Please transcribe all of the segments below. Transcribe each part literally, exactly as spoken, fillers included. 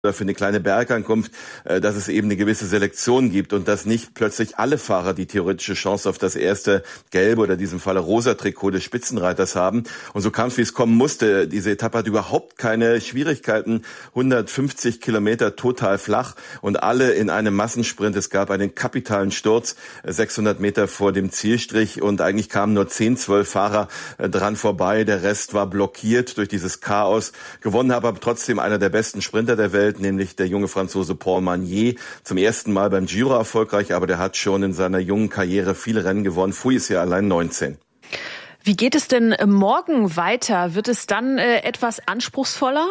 oder für eine kleine Bergankunft, dass es eben eine gewisse Selektion gibt und dass nicht plötzlich alle Fahrer die theoretische Chance auf das erste gelbe oder in diesem Falle rosa Trikot des Spitzenreiters haben. Und so kam es, wie es kommen musste. Diese Etappe hat überhaupt keine Schwierigkeiten. hundertfünfzig Kilometer total flach und alle in einem Massensprint. Es gab einen kapitalen Sturz, sechshundert Meter vor dem Zielstrich und eigentlich kamen nur zehn, zwölf Fahrer dran vorbei. Der Rest war blockiert durch dieses Chaos. Gewonnen habe aber trotzdem einer der besten Sprinter der Welt, nämlich der junge Franzose Paul Magnier, zum ersten Mal beim Giro erfolgreich, aber der hat schon in seiner jungen Karriere viele Rennen gewonnen. Früh ist ja allein neunzehn. Wie geht es denn morgen weiter? Wird es dann äh, etwas anspruchsvoller?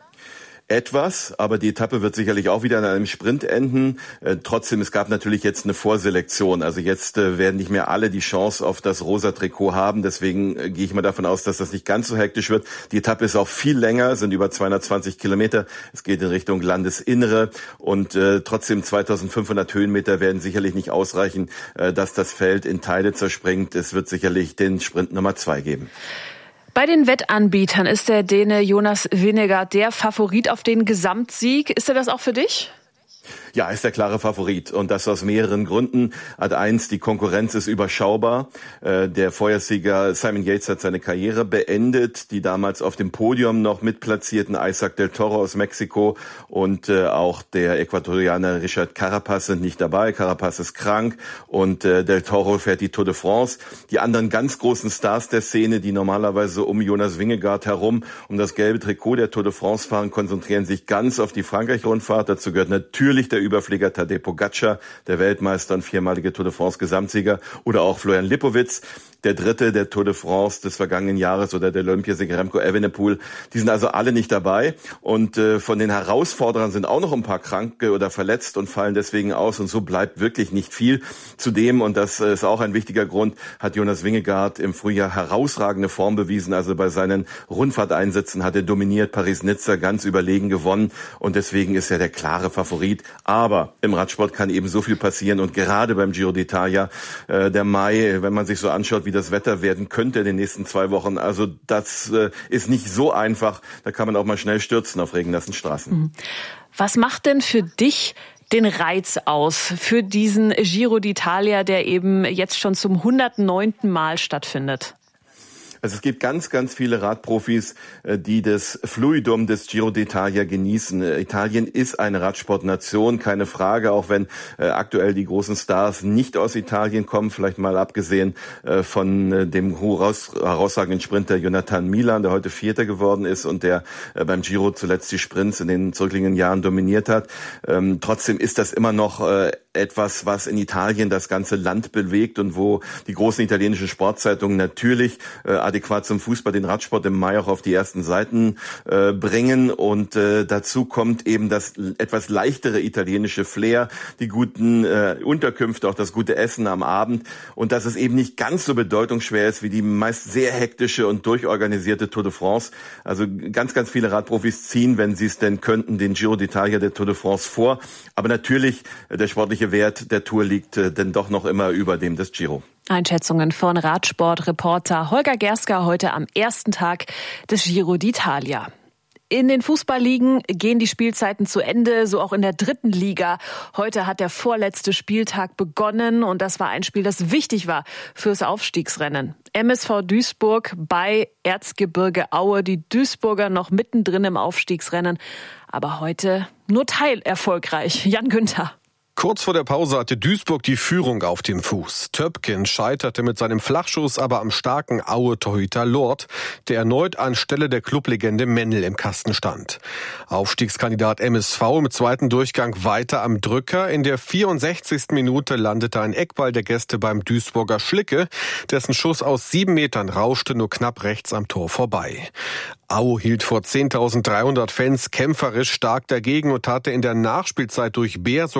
Etwas, aber die Etappe wird sicherlich auch wieder in einem Sprint enden. Äh, trotzdem, es gab natürlich jetzt eine Vorselektion. Also jetzt äh, werden nicht mehr alle die Chance auf das rosa Trikot haben. Deswegen äh, gehe ich mal davon aus, dass das nicht ganz so hektisch wird. Die Etappe ist auch viel länger, sind über zweihundertzwanzig Kilometer. Es geht in Richtung Landesinnere und äh, trotzdem zweitausendfünfhundert Höhenmeter werden sicherlich nicht ausreichen, äh, dass das Feld in Teile zerspringt. Es wird sicherlich den Sprint Nummer zwei geben. Bei den Wettanbietern ist der Däne Jonas Vingegaard der Favorit auf den Gesamtsieg. Ist er das auch für dich? Ja, ist der klare Favorit und das aus mehreren Gründen. Ad eins, die Konkurrenz ist überschaubar. Der Vorjahressieger Simon Yates hat seine Karriere beendet. Die damals auf dem Podium noch mitplatzierten Isaac del Toro aus Mexiko und auch der Äquatorianer Richard Carapaz sind nicht dabei. Carapaz ist krank und del Toro fährt die Tour de France. Die anderen ganz großen Stars der Szene, die normalerweise um Jonas Vingegaard herum um das gelbe Trikot der Tour de France fahren, konzentrieren sich ganz auf die Frankreich-Rundfahrt. Dazu gehört natürlich der Überflieger Tadej Pogačar, der Weltmeister und viermalige Tour de France Gesamtsieger, oder auch Florian Lipowitz, der Dritte der Tour de France des vergangenen Jahres, oder der Olympiasieger Remco Evenepoel. Die sind also alle nicht dabei und äh, von den Herausforderern sind auch noch ein paar Kranke oder verletzt und fallen deswegen aus und so bleibt wirklich nicht viel. Zudem, und das ist auch ein wichtiger Grund, hat Jonas Vingegaard im Frühjahr herausragende Form bewiesen. Also bei seinen Rundfahrteinsätzen hat er dominiert, Paris-Nizza ganz überlegen gewonnen und deswegen ist er der klare Favorit. Aber im Radsport kann eben so viel passieren und gerade beim Giro d'Italia, äh, der Mai, wenn man sich so anschaut, wie das Wetter werden könnte in den nächsten zwei Wochen, also das äh, ist nicht so einfach. Da kann man auch mal schnell stürzen auf regennassen Straßen. Was macht denn für dich den Reiz aus für diesen Giro d'Italia, der eben jetzt schon zum hundertneunten Mal stattfindet? Also es gibt ganz, ganz viele Radprofis, die das Fluidum des Giro d'Italia genießen. Italien ist eine Radsportnation, keine Frage, auch wenn äh, aktuell die großen Stars nicht aus Italien kommen, vielleicht mal abgesehen äh, von äh, dem heraus, herausragenden Sprinter Jonathan Milan, der heute Vierter geworden ist und der äh, beim Giro zuletzt die Sprints in den zurückliegenden Jahren dominiert hat. Ähm, trotzdem ist das immer noch äh, etwas, was in Italien das ganze Land bewegt und wo die großen italienischen Sportzeitungen natürlich äh, adäquat zum Fußball den Radsport im Mai auch auf die ersten Seiten äh, bringen. Und äh, dazu kommt eben das etwas leichtere italienische Flair, die guten äh, Unterkünfte, auch das gute Essen am Abend. Und dass es eben nicht ganz so bedeutungsschwer ist wie die meist sehr hektische und durchorganisierte Tour de France. Also ganz, ganz viele Radprofis ziehen, wenn sie es denn könnten, den Giro d'Italia der Tour de France vor. Aber natürlich, äh, der sportliche Wert der Tour liegt äh, denn doch noch immer über dem des Giro. Einschätzungen von Radsportreporter Holger Gerska heute am ersten Tag des Giro d'Italia. In den Fußballligen gehen die Spielzeiten zu Ende, so auch in der dritten Liga. Heute hat der vorletzte Spieltag begonnen und das war ein Spiel, das wichtig war fürs Aufstiegsrennen. M S V Duisburg bei Erzgebirge Aue, die Duisburger noch mittendrin im Aufstiegsrennen, aber heute nur teilerfolgreich. Jan Günther. Kurz vor der Pause hatte Duisburg die Führung auf dem Fuß. Töpken scheiterte mit seinem Flachschuss aber am starken Aue-Torhüter Lord, der erneut anstelle der Clublegende Mennel im Kasten stand. Aufstiegskandidat M S V im zweiten Durchgang weiter am Drücker. In der vierundsechzigsten Minute landete ein Eckball der Gäste beim Duisburger Schlicke, dessen Schuss aus sieben Metern rauschte nur knapp rechts am Tor vorbei. Aue hielt vor zehntausenddreihundert Fans kämpferisch stark dagegen und hatte in der Nachspielzeit durch Beer sogar die Chance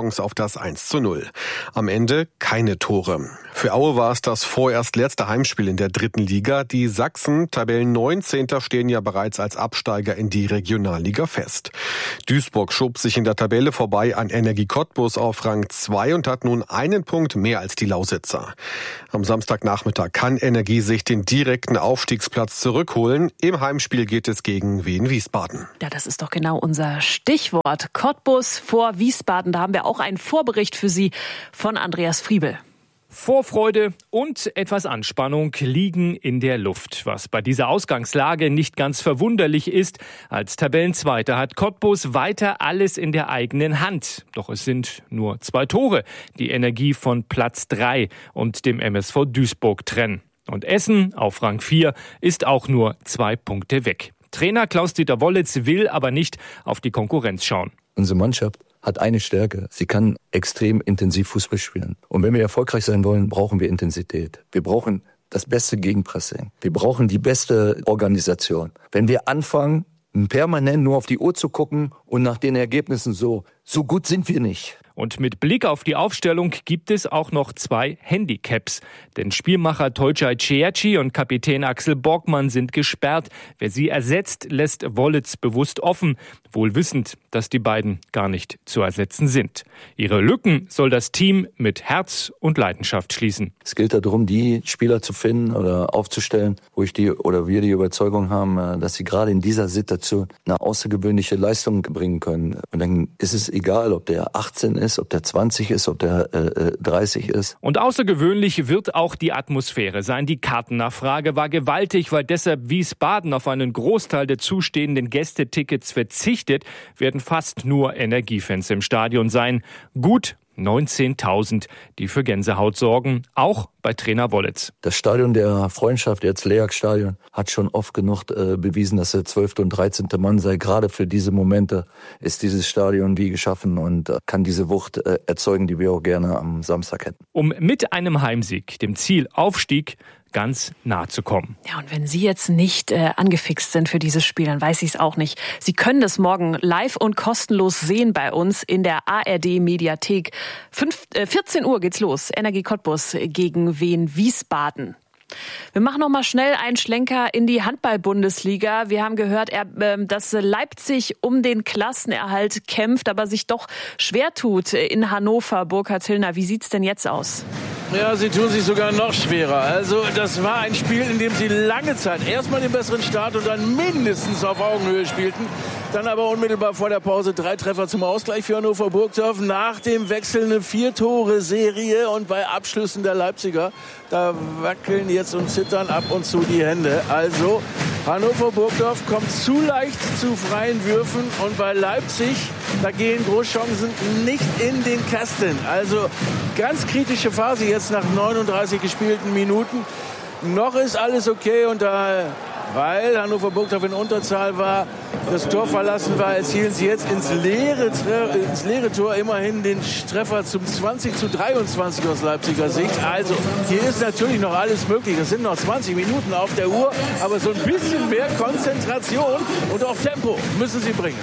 Chance auf das eins zu null. Am Ende keine Tore. Für Aue war es das vorerst letzte Heimspiel in der dritten Liga. Die Sachsen, Tabellen neunzehnter, stehen ja bereits als Absteiger in die Regionalliga fest. Duisburg schob sich in der Tabelle vorbei an Energie Cottbus auf Rang zwei und hat nun einen Punkt mehr als die Lausitzer. Am Samstagnachmittag kann Energie sich den direkten Aufstiegsplatz zurückholen. Im Heimspiel geht es gegen Wien Wiesbaden. Ja, das ist doch genau unser Stichwort. Cottbus vor Wiesbaden. Da haben wir auch einen Vorbericht für Sie von Andreas Friebel. Vorfreude und etwas Anspannung liegen in der Luft, was bei dieser Ausgangslage nicht ganz verwunderlich ist. Als Tabellenzweiter hat Cottbus weiter alles in der eigenen Hand. Doch es sind nur zwei Tore, die Energie von Platz drei und dem M S V Duisburg trennen. Und Essen auf Rang vier ist auch nur zwei Punkte weg. Trainer Klaus-Dieter Wollitz will aber nicht auf die Konkurrenz schauen. Unsere Mannschaft hat eine Stärke. Sie kann extrem intensiv Fußball spielen. Und wenn wir erfolgreich sein wollen, brauchen wir Intensität. Wir brauchen das beste Gegenpressing. Wir brauchen die beste Organisation. Wenn wir anfangen, permanent nur auf die Uhr zu gucken und nach den Ergebnissen so, so gut sind wir nicht. Und mit Blick auf die Aufstellung gibt es auch noch zwei Handicaps. Denn Spielmacher Tolcay Cerci und Kapitän Axel Borgmann sind gesperrt. Wer sie ersetzt, lässt Wollitz bewusst offen, wohl wissend, dass die beiden gar nicht zu ersetzen sind. Ihre Lücken soll das Team mit Herz und Leidenschaft schließen. Es gilt darum, die Spieler zu finden oder aufzustellen, wo ich die oder wir die Überzeugung haben, dass sie gerade in dieser Situation eine außergewöhnliche Leistung bringen können. Und dann ist es egal, ob der achtzehn ist, ob der zwanzig ist, ob der äh, dreißig ist. Und außergewöhnlich wird auch die Atmosphäre sein. Die Kartennachfrage war gewaltig, weil deshalb Wiesbaden auf einen Großteil der zustehenden Gästetickets verzichtet, werden fast nur Energiefans im Stadion sein. Gut neunzehntausend, die für Gänsehaut sorgen, auch bei Trainer Wollitz. Das Stadion der Freundschaft, jetzt Leak-Stadion, hat schon oft genug äh, bewiesen, dass der zwölfte und dreizehnte Mann sei. Gerade für diese Momente ist dieses Stadion wie geschaffen und äh, kann diese Wucht äh, erzeugen, die wir auch gerne am Samstag hätten. Um mit einem Heimsieg, dem Ziel Aufstieg, ganz nah zu kommen. Ja, und wenn Sie jetzt nicht äh, angefixt sind für dieses Spiel, dann weiß ich es auch nicht. Sie können das morgen live und kostenlos sehen bei uns in der A R D-Mediathek. Fünf, äh, vierzehn Uhr geht's los. Energie Cottbus gegen Wien Wiesbaden. Wir machen noch mal schnell einen Schlenker in die Handball-Bundesliga. Wir haben gehört, dass Leipzig um den Klassenerhalt kämpft, aber sich doch schwer tut in Hannover. Burkhard Hillner, wie sieht's denn jetzt aus? Ja, sie tun sich sogar noch schwerer. Also das war ein Spiel, in dem sie lange Zeit erstmal den besseren Start und dann mindestens auf Augenhöhe spielten. Dann aber unmittelbar vor der Pause drei Treffer zum Ausgleich für Hannover Burgdorf. Nach dem Wechsel eine Vier-Tore-Serie und bei Abschlüssen der Leipziger, da wackeln jetzt und zittern ab und zu die Hände. Also Hannover Burgdorf kommt zu leicht zu freien Würfen und bei Leipzig, da gehen Großchancen nicht in den Kasten. Also ganz kritische Phase jetzt nach neununddreißig gespielten Minuten. Noch ist alles okay und da, weil Hannover Burgdorf in Unterzahl war, das Tor verlassen war, erzielen sie jetzt ins leere, ins leere Tor immerhin den Treffer zum zwanzig zu dreiundzwanzig aus Leipziger Sicht. Also hier ist natürlich noch alles möglich. Es sind noch zwanzig Minuten auf der Uhr, aber so ein bisschen mehr Konzentration und auch Tempo müssen sie bringen.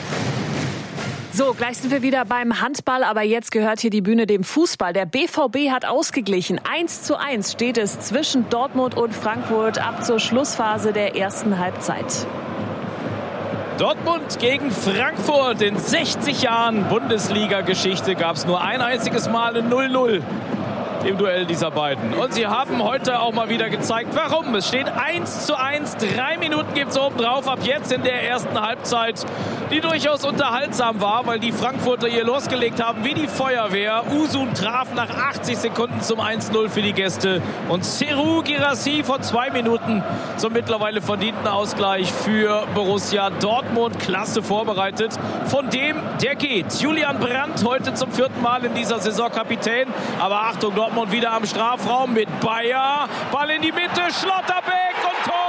So, gleich sind wir wieder beim Handball, aber jetzt gehört hier die Bühne dem Fußball. Der B V B hat ausgeglichen. eins zu eins steht es zwischen Dortmund und Frankfurt ab zur Schlussphase der ersten Halbzeit. Dortmund gegen Frankfurt. In sechzig Jahren Bundesliga-Geschichte gab es nur ein einziges Mal ein null null im Duell dieser beiden. Und sie haben heute auch mal wieder gezeigt, warum. Es steht eins zu eins, drei Minuten gibt es oben drauf, ab jetzt in der ersten Halbzeit, die durchaus unterhaltsam war, weil die Frankfurter hier losgelegt haben wie die Feuerwehr. Usun traf nach achtzig Sekunden zum eins null für die Gäste und Serhou Guirassy vor zwei Minuten zum mittlerweile verdienten Ausgleich für Borussia Dortmund. Klasse vorbereitet. Von dem, der geht. Julian Brandt heute zum vierten Mal in dieser Saison Kapitän. Aber Achtung, Dortmund und wieder am Strafraum mit Bayer. Ball in die Mitte, Schlotterbeck und Tor!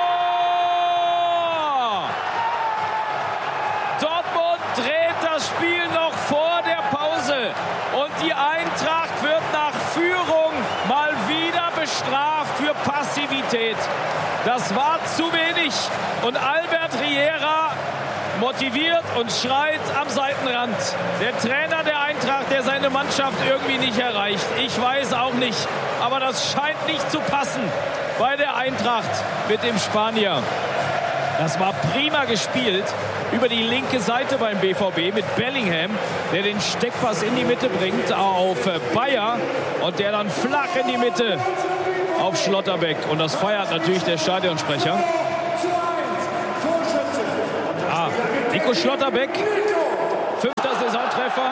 Dortmund dreht das Spiel noch vor der Pause. Und die Eintracht wird nach Führung mal wieder bestraft für Passivität. Das war zu wenig. Und Albert Riera motiviert und schreit am Seitenrand. Der Trainer der Eintracht, der seine Mannschaft irgendwie nicht erreicht. Ich weiß auch nicht, aber das scheint nicht zu passen bei der Eintracht mit dem Spanier. Das war prima gespielt über die linke Seite beim B V B mit Bellingham, der den Steckpass in die Mitte bringt auf Bayer und der dann flach in die Mitte auf Schlotterbeck. Und das feiert natürlich der Stadionsprecher. Ah, Nico Schlotterbeck, fünfter Saisontreffer.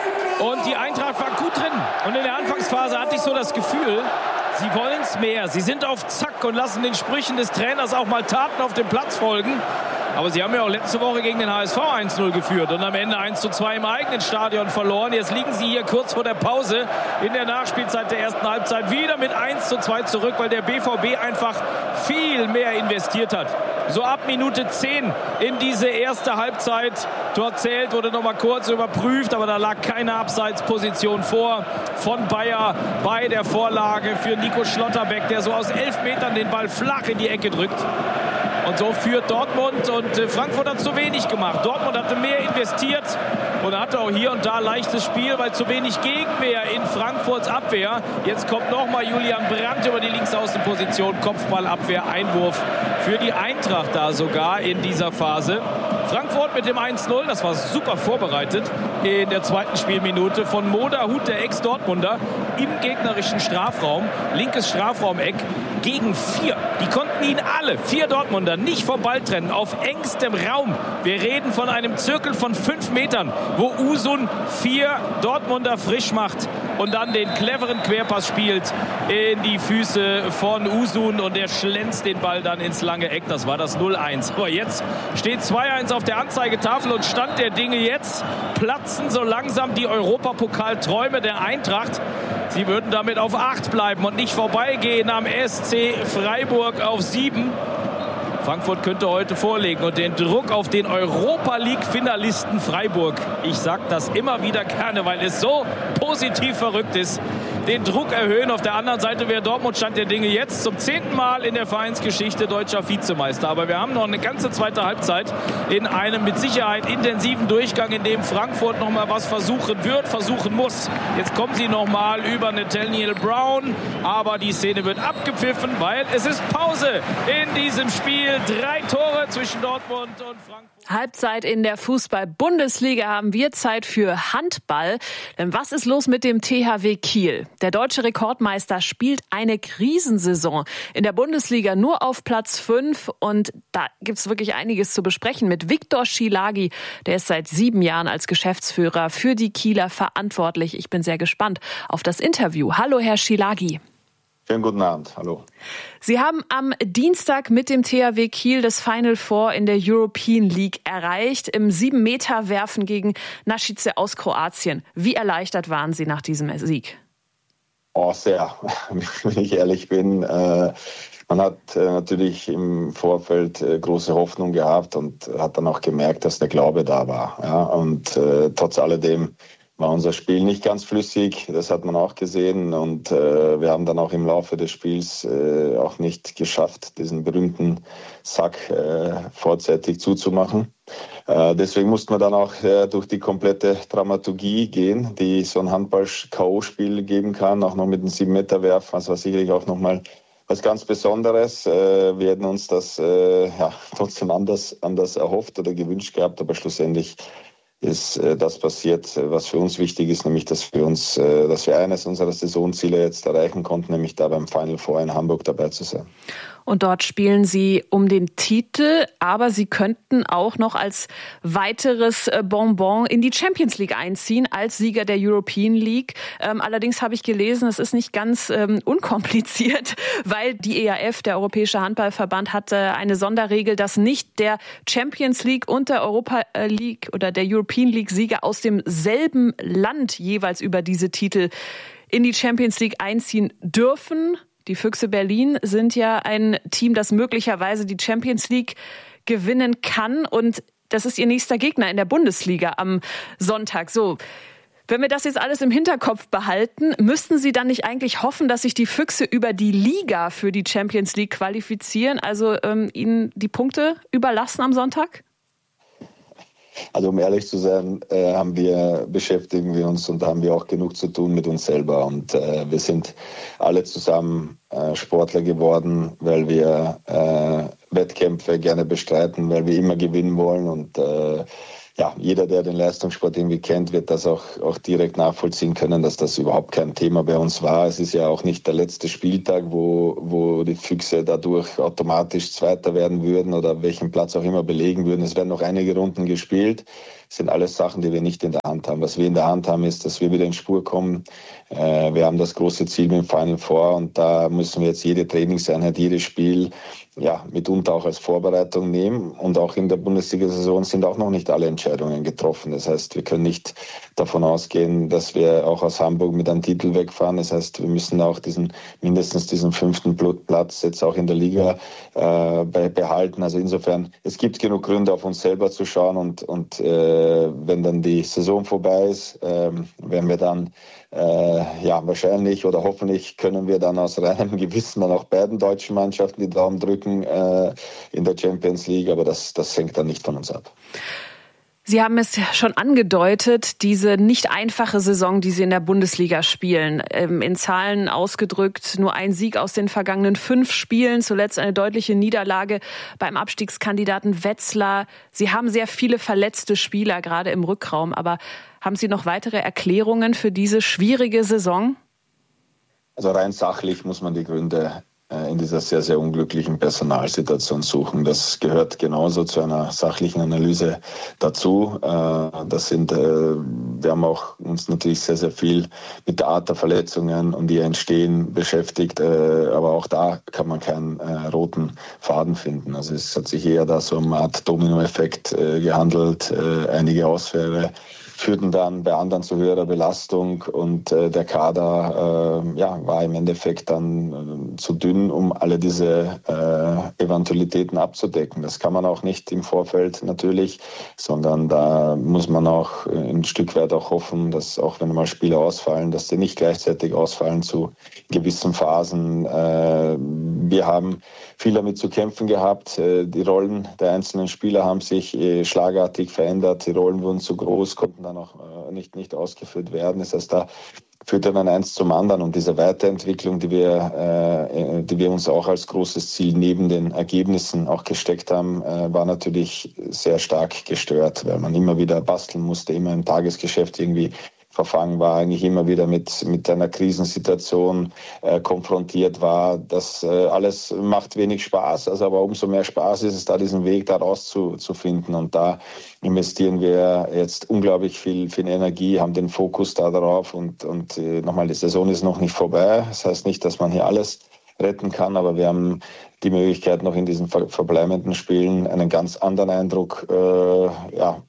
Und die Eintracht war gut drin. Und in der Anfangsphase hatte ich so das Gefühl, sie wollen es mehr. Sie sind auf Zack und lassen den Sprüchen des Trainers auch mal Taten auf dem Platz folgen. Aber sie haben ja auch letzte Woche gegen den H S V eins null geführt und am Ende eins zu zwei im eigenen Stadion verloren. Jetzt liegen sie hier kurz vor der Pause in der Nachspielzeit der ersten Halbzeit wieder mit eins zu zwei zurück, weil der B V B einfach viel mehr investiert hat. So ab Minute zehn in diese erste Halbzeit. Tor zählt, wurde noch mal kurz überprüft, aber da lag keine Abseitsposition vor von Bayer bei der Vorlage für Nico Schlotterbeck, der so aus elf Metern den Ball flach in die Ecke drückt. Und so führt Dortmund und Frankfurt hat zu wenig gemacht. Dortmund hatte mehr investiert und hatte auch hier und da leichtes Spiel, weil zu wenig Gegenwehr in Frankfurts Abwehr. Jetzt kommt nochmal Julian Brandt über die Linksaußenposition. Kopfballabwehr, Einwurf für die Eintracht da sogar in dieser Phase. Frankfurt mit dem eins null, das war super vorbereitet in der zweiten Spielminute von Moderhut, der Ex-Dortmunder, im gegnerischen Strafraum, linkes Strafraumeck gegen vier. Die konnten ihn alle, vier Dortmunder, nicht vom Ball trennen, auf engstem Raum. Wir reden von einem Zirkel von fünf Metern, wo Usun vier Dortmunder frisch macht und dann den cleveren Querpass spielt in die Füße von Usun und der schlänzt den Ball dann ins lange Eck. Das war das null eins. Aber jetzt steht zwei eins auf der Anzeigetafel und Stand der Dinge jetzt platzen so langsam die Europapokalträume der Eintracht. Sie würden damit auf acht bleiben und nicht vorbeigehen am S C Freiburg auf sieben. Frankfurt könnte heute vorlegen und den Druck auf den Europa-League-Finalisten Freiburg, ich sage das immer wieder gerne, weil es so positiv verrückt ist, den Druck erhöhen. Auf der anderen Seite wäre Dortmund Stand der Dinge jetzt zum zehnten Mal in der Vereinsgeschichte deutscher Vizemeister. Aber wir haben noch eine ganze zweite Halbzeit in einem mit Sicherheit intensiven Durchgang, in dem Frankfurt noch mal was versuchen wird, versuchen muss. Jetzt kommen sie noch mal über Nathaniel Brown, aber die Szene wird abgepfiffen, weil es ist Pause in diesem Spiel. Drei Tore zwischen Dortmund und Frankfurt. Halbzeit in der Fußball-Bundesliga haben wir Zeit für Handball. Denn was ist los mit dem T H W Kiel? Der deutsche Rekordmeister spielt eine Krisensaison. In der Bundesliga nur auf Platz fünf. Und da gibt's wirklich einiges zu besprechen mit Viktor Schielagi. Der ist seit sieben Jahren als Geschäftsführer für die Kieler verantwortlich. Ich bin sehr gespannt auf das Interview. Hallo, Herr Schielagi. Schönen guten Abend, hallo. Sie haben am Dienstag mit dem T H W Kiel das Final Four in der European League erreicht, im sieben Meter Werfen gegen Nashice aus Kroatien. Wie erleichtert waren Sie nach diesem Sieg? Oh, sehr, wenn ich ehrlich bin. Äh, man hat äh, natürlich im Vorfeld äh, große Hoffnung gehabt und hat dann auch gemerkt, dass der Glaube da war. Ja? Und äh, trotz alledem war unser Spiel nicht ganz flüssig, das hat man auch gesehen und äh, wir haben dann auch im Laufe des Spiels äh, auch nicht geschafft, diesen berühmten Sack äh, vorzeitig zuzumachen. Äh, deswegen mussten wir dann auch äh, durch die komplette Dramaturgie gehen, die so ein Handball-K O-Spiel geben kann, auch noch mit einem sieben Meter Werf, das war sicherlich auch nochmal was ganz Besonderes. Äh, wir hätten uns das äh, ja, trotzdem anders, anders erhofft oder gewünscht gehabt, aber schlussendlich ist äh, das passiert, was für uns wichtig ist, nämlich dass wir uns, äh, dass wir eines unserer Saisonziele jetzt erreichen konnten, nämlich da beim Final Four in Hamburg dabei zu sein. Und dort spielen Sie um den Titel, aber Sie könnten auch noch als weiteres Bonbon in die Champions League einziehen, als Sieger der European League. Ähm, allerdings habe ich gelesen, es ist nicht ganz ähm, unkompliziert, weil die E A F, der Europäische Handballverband, hatte eine Sonderregel, dass nicht der Champions League und der Europa League oder der European League Sieger aus demselben Land jeweils über diese Titel in die Champions League einziehen dürfen. Die Füchse Berlin sind ja ein Team, das möglicherweise die Champions League gewinnen kann. Und das ist ihr nächster Gegner in der Bundesliga am Sonntag. So, wenn wir das jetzt alles im Hinterkopf behalten, müssten Sie dann nicht eigentlich hoffen, dass sich die Füchse über die Liga für die Champions League qualifizieren? Also ähm, ihnen die Punkte überlassen am Sonntag? Also um ehrlich zu sein, äh, haben wir, beschäftigen wir uns und haben wir auch genug zu tun mit uns selber. Und äh, wir sind alle zusammen äh, Sportler geworden, weil wir äh, Wettkämpfe gerne bestreiten, weil wir immer gewinnen wollen. Und äh, ja, jeder, der den Leistungssport irgendwie kennt, wird das auch, auch direkt nachvollziehen können, dass das überhaupt kein Thema bei uns war. Es ist ja auch nicht der letzte Spieltag, wo, wo die Füchse dadurch automatisch Zweiter werden würden oder welchen Platz auch immer belegen würden. Es werden noch einige Runden gespielt. Das sind alles Sachen, die wir nicht in der Hand haben. Was wir in der Hand haben, ist, dass wir wieder in Spur kommen. Äh, wir haben das große Ziel mit dem Final Four und da müssen wir jetzt jede Trainingseinheit, jedes Spiel ja, mitunter auch als Vorbereitung nehmen. Und auch in der Bundesliga-Saison sind auch noch nicht alle Entscheidungen getroffen. Das heißt, wir können nicht davon ausgehen, dass wir auch aus Hamburg mit einem Titel wegfahren. Das heißt, wir müssen auch diesen mindestens diesen fünften Platz jetzt auch in der Liga äh, behalten. Also insofern, es gibt genug Gründe, auf uns selber zu schauen. Und, und äh, wenn dann die Saison vorbei ist, äh, werden wir dann Äh, ja, wahrscheinlich oder hoffentlich können wir dann aus reinem Gewissen dann auch beiden deutschen Mannschaften die Daumen drücken äh, in der Champions League, aber das, das hängt dann nicht von uns ab. Sie haben es schon angedeutet, diese nicht einfache Saison, die Sie in der Bundesliga spielen. In Zahlen ausgedrückt, nur ein Sieg aus den vergangenen fünf Spielen, zuletzt eine deutliche Niederlage beim Abstiegskandidaten Wetzlar. Sie haben sehr viele verletzte Spieler, gerade im Rückraum. Aber haben Sie noch weitere Erklärungen für diese schwierige Saison? Also rein sachlich muss man die Gründe in dieser sehr, sehr unglücklichen Personalsituation suchen. Das gehört genauso zu einer sachlichen Analyse dazu. Das sind, wir haben auch uns natürlich sehr, sehr viel mit der Art der Verletzungen und die entstehen beschäftigt. Aber auch da kann man keinen roten Faden finden. Also es hat sich eher da so eine Art Dominoeffekt gehandelt. Einige Ausfälle führten dann bei anderen zu höherer Belastung und äh, der Kader äh, ja, war im Endeffekt dann äh, zu dünn, um alle diese äh, Eventualitäten abzudecken. Das kann man auch nicht im Vorfeld natürlich, sondern da muss man auch äh, ein Stück weit auch hoffen, dass auch wenn mal Spieler ausfallen, dass die nicht gleichzeitig ausfallen zu gewissen Phasen. Äh, wir haben viel damit zu kämpfen gehabt. Äh, die Rollen der einzelnen Spieler haben sich äh, schlagartig verändert. Die Rollen wurden zu groß, konnten dann auch äh, nicht, nicht ausgeführt werden. Das heißt, da führte dann eins zum anderen. Und diese Weiterentwicklung, die wir, äh, die wir uns auch als großes Ziel neben den Ergebnissen auch gesteckt haben, äh, war natürlich sehr stark gestört, weil man immer wieder basteln musste, immer im Tagesgeschäft irgendwie verfangen war, eigentlich immer wieder mit, mit einer Krisensituation äh, konfrontiert war. Das äh, alles macht wenig Spaß, also aber umso mehr Spaß ist es da, diesen Weg da rauszufinden. Und da investieren wir jetzt unglaublich viel, viel Energie, haben den Fokus da drauf und, und äh, nochmal, die Saison ist noch nicht vorbei. Das heißt nicht, dass man hier alles retten kann, aber wir haben die Möglichkeit, noch in diesen ver- verbleibenden Spielen einen ganz anderen Eindruck, äh, ja,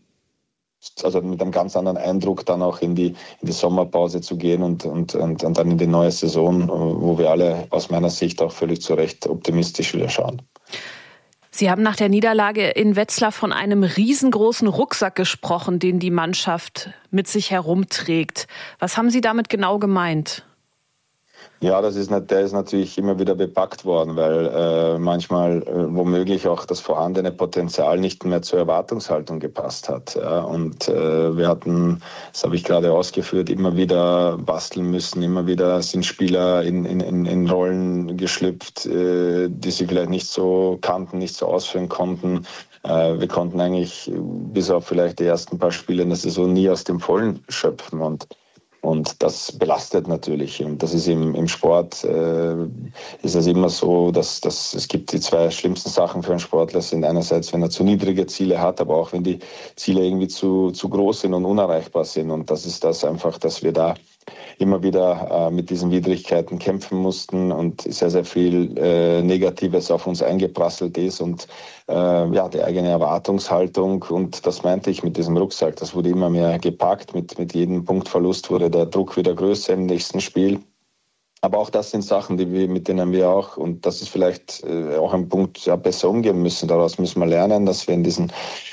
also mit einem ganz anderen Eindruck dann auch in die, in die Sommerpause zu gehen und, und, und, und dann in die neue Saison, wo wir alle aus meiner Sicht auch völlig zu Recht optimistisch wieder schauen. Sie haben nach der Niederlage in Wetzlar von einem riesengroßen Rucksack gesprochen, den die Mannschaft mit sich herumträgt. Was haben Sie damit genau gemeint? Ja, das ist, der ist natürlich immer wieder bepackt worden, weil äh, manchmal äh, womöglich auch das vorhandene Potenzial nicht mehr zur Erwartungshaltung gepasst hat. Ja. Und äh, wir hatten, das habe ich gerade ausgeführt, immer wieder basteln müssen, immer wieder sind Spieler in, in, in Rollen geschlüpft, äh, die sie vielleicht nicht so kannten, nicht so ausführen konnten. Äh, wir konnten eigentlich bis auf vielleicht die ersten paar Spiele in der Saison nie aus dem Vollen schöpfen und Und das belastet natürlich. Und das ist im, im Sport, äh, ist es immer so, dass, dass es gibt die zwei schlimmsten Sachen für einen Sportler sind einerseits, wenn er zu niedrige Ziele hat, aber auch wenn die Ziele irgendwie zu, zu groß sind und unerreichbar sind. Und das ist das einfach, dass wir da immer wieder äh, mit diesen Widrigkeiten kämpfen mussten und sehr, sehr viel äh, Negatives auf uns eingeprasselt ist und äh, ja, die eigene Erwartungshaltung, und das meinte ich mit diesem Rucksack, das wurde immer mehr gepackt, mit, mit jedem Punktverlust wurde der Druck wieder größer im nächsten Spiel. Aber auch das sind Sachen, die wir, mit denen wir auch, und das ist vielleicht äh, auch ein Punkt, ja, besser umgehen müssen. Daraus müssen wir lernen, dass wir in diesen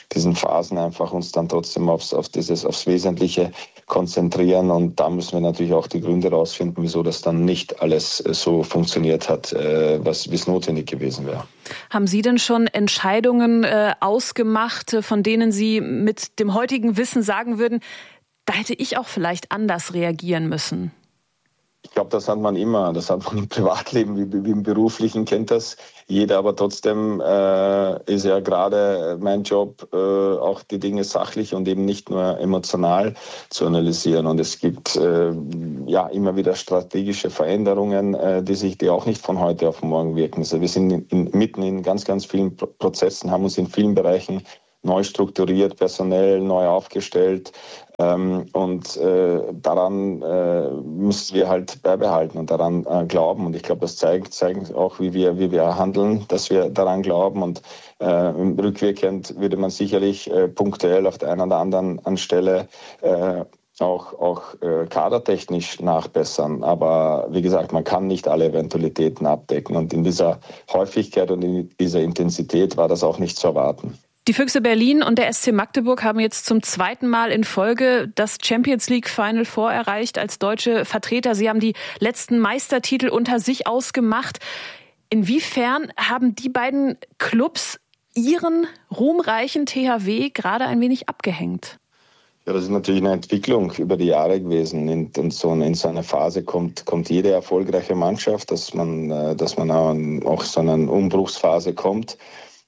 diesen Phasen einfach uns dann trotzdem aufs, auf dieses, aufs Wesentliche konzentrieren. Und da müssen wir natürlich auch die Gründe rausfinden, wieso das dann nicht alles so funktioniert hat, äh, was, wie es notwendig gewesen wäre. Haben Sie denn schon Entscheidungen äh, ausgemacht, von denen Sie mit dem heutigen Wissen sagen würden, da hätte ich auch vielleicht anders reagieren müssen? Ich glaube, das hat man immer. Das hat man im Privatleben wie, wie im Beruflichen, kennt das jeder. Aber trotzdem äh, ist ja gerade mein Job, äh, auch die Dinge sachlich und eben nicht nur emotional zu analysieren. Und es gibt äh, ja immer wieder strategische Veränderungen, äh, die sich die auch nicht von heute auf morgen wirken. Also wir sind in, in, mitten in ganz, ganz vielen Prozessen, haben uns in vielen Bereichen neu strukturiert, personell neu aufgestellt. Ähm, und äh, daran äh, müssen wir halt beibehalten und daran äh, glauben. Und ich glaube, das zeigt, zeigt auch, wie wir, wie wir handeln, dass wir daran glauben. Und äh, rückwirkend würde man sicherlich äh, punktuell auf der einen oder anderen Stelle äh, auch, auch äh, kadertechnisch nachbessern. Aber wie gesagt, man kann nicht alle Eventualitäten abdecken. Und in dieser Häufigkeit und in dieser Intensität war das auch nicht zu erwarten. Die Füchse Berlin und der S C Magdeburg haben jetzt zum zweiten Mal in Folge das Champions League Final Four erreicht als deutsche Vertreter. Sie haben die letzten Meistertitel unter sich ausgemacht. Inwiefern haben die beiden Clubs ihren ruhmreichen T H W gerade ein wenig abgehängt? Ja, das ist natürlich eine Entwicklung über die Jahre gewesen. Und so in so eine Phase kommt, kommt jede erfolgreiche Mannschaft, dass man, dass man auch so eine Umbruchsphase kommt.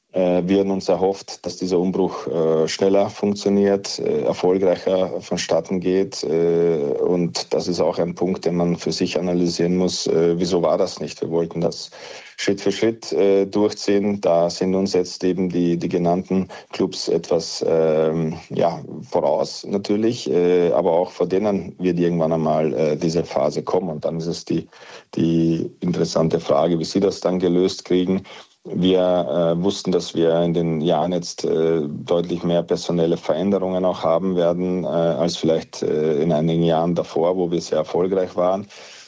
Wir haben uns erhofft, dass dieser Umbruch äh, schneller funktioniert, äh, erfolgreicher vonstatten geht. Äh, und das ist auch ein Punkt, den man für sich analysieren muss. Äh, wieso war das nicht? Wir wollten das Schritt für Schritt äh, durchziehen. Da sind uns jetzt eben die, die genannten Clubs etwas ähm, ja, voraus natürlich. Äh, aber auch vor denen wird irgendwann einmal äh, diese Phase kommen. Und dann ist es die, die interessante Frage, wie sie das dann gelöst kriegen. Wir äh, wussten, dass wir in den Jahren jetzt äh, deutlich mehr personelle Veränderungen auch haben werden, äh, als vielleicht äh, in einigen Jahren davor, wo wir sehr erfolgreich waren.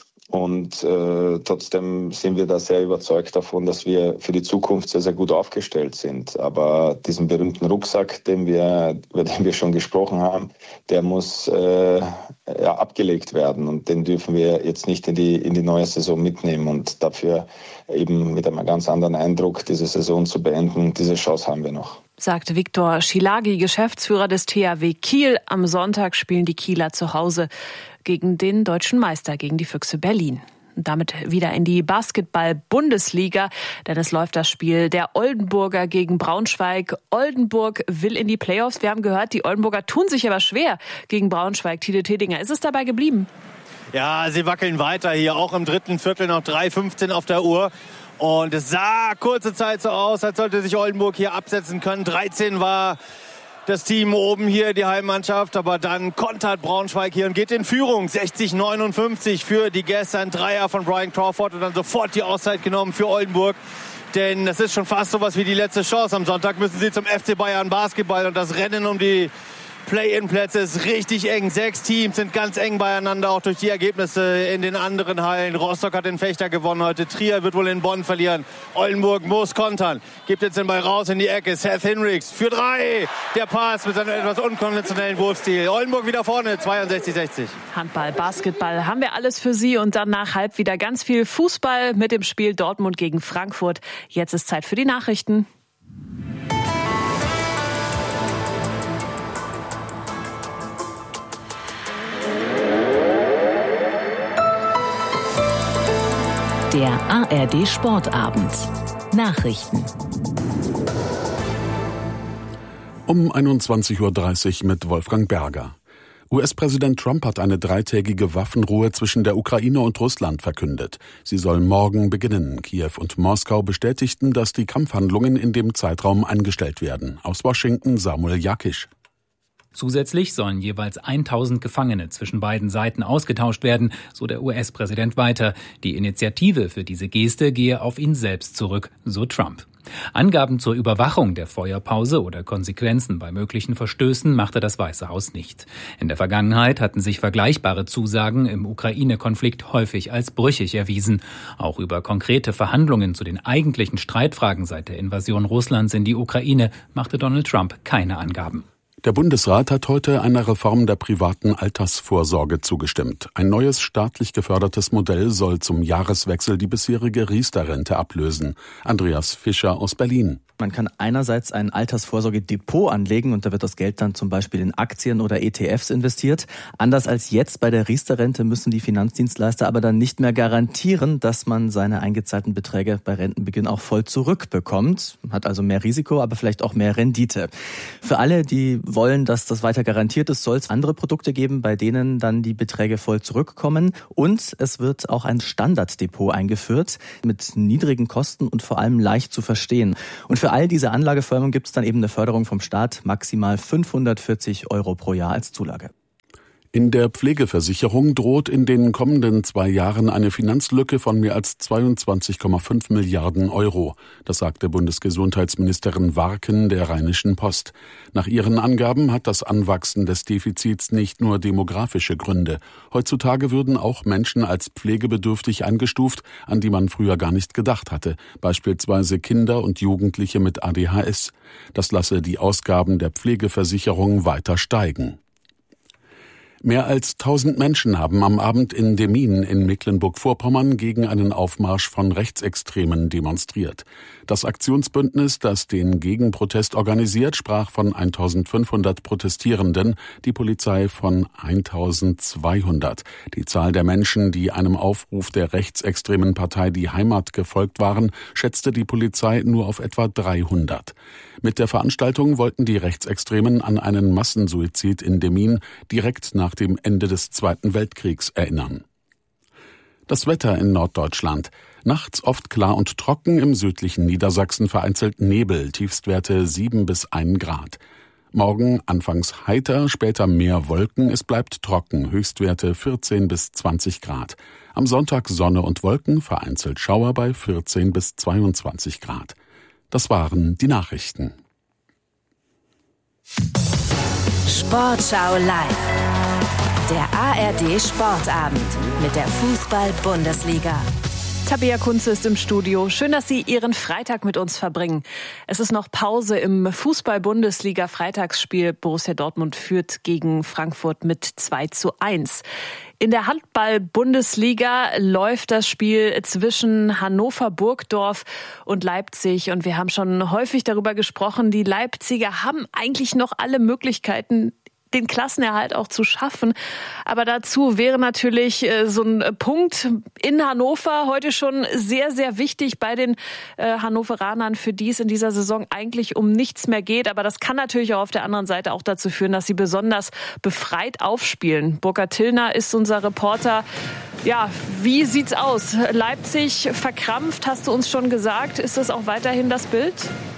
Und äh, trotzdem sind wir da sehr überzeugt davon, dass wir für die Zukunft sehr, sehr gut aufgestellt sind. Aber diesen berühmten Rucksack, den wir, über den wir schon gesprochen haben, der muss äh, ja, abgelegt werden. Und den dürfen wir jetzt nicht in die, in die neue Saison mitnehmen. Und dafür eben mit einem ganz anderen Eindruck diese Saison zu beenden, diese Chance haben wir noch. Sagte Viktor Schilágy, Geschäftsführer des T H W Kiel. Am Sonntag spielen die Kieler zu Hause gegen den deutschen Meister, gegen die Füchse Berlin. Und damit wieder in die Basketball-Bundesliga, denn es läuft das Spiel der Oldenburger gegen Braunschweig. Oldenburg will in die Playoffs. Wir haben gehört, die Oldenburger tun sich aber schwer gegen Braunschweig. Tide Tedinger, ist es dabei geblieben? Ja, sie wackeln weiter hier, auch im dritten Viertel noch drei fünfzehn auf der Uhr. Und es sah kurze Zeit so aus, als sollte sich Oldenburg hier absetzen können. dreizehn war das Team oben hier, die Heimmannschaft. Aber dann kontert Braunschweig hier und geht in Führung. sechzig neunundfünfzig für die Gäste. Ein Dreier von Brian Crawford und dann sofort die Auszeit genommen für Oldenburg. Denn das ist schon fast sowas wie die letzte Chance. Am Sonntag müssen sie zum F C Bayern Basketball. Und das Rennen um die Play-in-Plätze ist richtig eng. Sechs Teams sind ganz eng beieinander, auch durch die Ergebnisse in den anderen Hallen. Rostock hat den Fechter gewonnen heute. Trier wird wohl in Bonn verlieren. Oldenburg muss kontern. Gibt jetzt den Ball raus in die Ecke. Seth Hinrichs für drei. Der Pass mit seinem etwas unkonventionellen Wurfstil. Oldenburg wieder vorne, zweiundsechzig sechzig. Handball, Basketball, haben wir alles für Sie. Und dann nach halb wieder ganz viel Fußball mit dem Spiel Dortmund gegen Frankfurt. Jetzt ist Zeit für die Nachrichten. Der A R D Sportabend. Nachrichten. Um einundzwanzig Uhr dreißig mit Wolfgang Berger. U S-Präsident Trump hat eine dreitägige Waffenruhe zwischen der Ukraine und Russland verkündet. Sie soll morgen beginnen. Kiew und Moskau bestätigten, dass die Kampfhandlungen in dem Zeitraum eingestellt werden. Aus Washington Samuel Jakisch. Zusätzlich sollen jeweils tausend Gefangene zwischen beiden Seiten ausgetauscht werden, so der U S-Präsident weiter. Die Initiative für diese Geste gehe auf ihn selbst zurück, so Trump. Angaben zur Überwachung der Feuerpause oder Konsequenzen bei möglichen Verstößen machte das Weiße Haus nicht. In der Vergangenheit hatten sich vergleichbare Zusagen im Ukraine-Konflikt häufig als brüchig erwiesen. Auch über konkrete Verhandlungen zu den eigentlichen Streitfragen seit der Invasion Russlands in die Ukraine machte Donald Trump keine Angaben. Der Bundesrat hat heute einer Reform der privaten Altersvorsorge zugestimmt. Ein neues staatlich gefördertes Modell soll zum Jahreswechsel die bisherige Riester-Rente ablösen. Andreas Fischer aus Berlin. Man kann einerseits ein Altersvorsorgedepot anlegen und da wird das Geld dann zum Beispiel in Aktien oder E T Fs investiert. Anders als jetzt bei der Riester-Rente müssen die Finanzdienstleister aber dann nicht mehr garantieren, dass man seine eingezahlten Beträge bei Rentenbeginn auch voll zurückbekommt. Hat also mehr Risiko, aber vielleicht auch mehr Rendite. Für alle, die wollen, dass das weiter garantiert ist, soll es andere Produkte geben, bei denen dann die Beträge voll zurückkommen. Und es wird auch ein Standarddepot eingeführt mit niedrigen Kosten und vor allem leicht zu verstehen. Und für all diese Anlageformen gibt es dann eben eine Förderung vom Staat, maximal fünfhundertvierzig Euro pro Jahr als Zulage. In der Pflegeversicherung droht in den kommenden zwei Jahren eine Finanzlücke von mehr als zweiundzwanzig Komma fünf Milliarden Euro. Das sagte Bundesgesundheitsministerin Warken der Rheinischen Post. Nach ihren Angaben hat das Anwachsen des Defizits nicht nur demografische Gründe. Heutzutage würden auch Menschen als pflegebedürftig eingestuft, an die man früher gar nicht gedacht hatte. Beispielsweise Kinder und Jugendliche mit A D H S. Das lasse die Ausgaben der Pflegeversicherung weiter steigen. Mehr als tausend Menschen haben am Abend in Demmin in Mecklenburg-Vorpommern gegen einen Aufmarsch von Rechtsextremen demonstriert. Das Aktionsbündnis, das den Gegenprotest organisiert, sprach von eintausendfünfhundert Protestierenden, die Polizei von eintausendzweihundert. Die Zahl der Menschen, die einem Aufruf der rechtsextremen Partei Die Heimat gefolgt waren, schätzte die Polizei nur auf etwa dreihundert. Mit der Veranstaltung wollten die Rechtsextremen an einen Massensuizid in Demmin direkt nach dem Ende des Zweiten Weltkriegs erinnern. Das Wetter in Norddeutschland. Nachts oft klar und trocken, im südlichen Niedersachsen vereinzelt Nebel, Tiefstwerte sieben bis ein Grad. Morgen anfangs heiter, später mehr Wolken, es bleibt trocken, Höchstwerte vierzehn bis zwanzig Grad. Am Sonntag Sonne und Wolken, vereinzelt Schauer bei vierzehn bis zweiundzwanzig Grad. Das waren die Nachrichten. Sportschau live. Der A R D Sportabend mit der Fußball-Bundesliga. Tabea Kunze ist im Studio. Schön, dass Sie Ihren Freitag mit uns verbringen. Es ist noch Pause im Fußball-Bundesliga-Freitagsspiel. Borussia Dortmund führt gegen Frankfurt mit zwei zu eins. In der Handball-Bundesliga läuft das Spiel zwischen Hannover-Burgdorf und Leipzig. Und wir haben schon häufig darüber gesprochen, die Leipziger haben eigentlich noch alle Möglichkeiten, den Klassenerhalt auch zu schaffen. Aber dazu wäre natürlich äh, so ein Punkt in Hannover heute schon sehr, sehr wichtig bei den äh, Hannoveranern, für die es in dieser Saison eigentlich um nichts mehr geht. Aber das kann natürlich auch auf der anderen Seite auch dazu führen, dass sie besonders befreit aufspielen. Burkhard Tillner ist unser Reporter. Ja, wie sieht's aus? Leipzig verkrampft, hast du uns schon gesagt. Ist das auch weiterhin das Bild?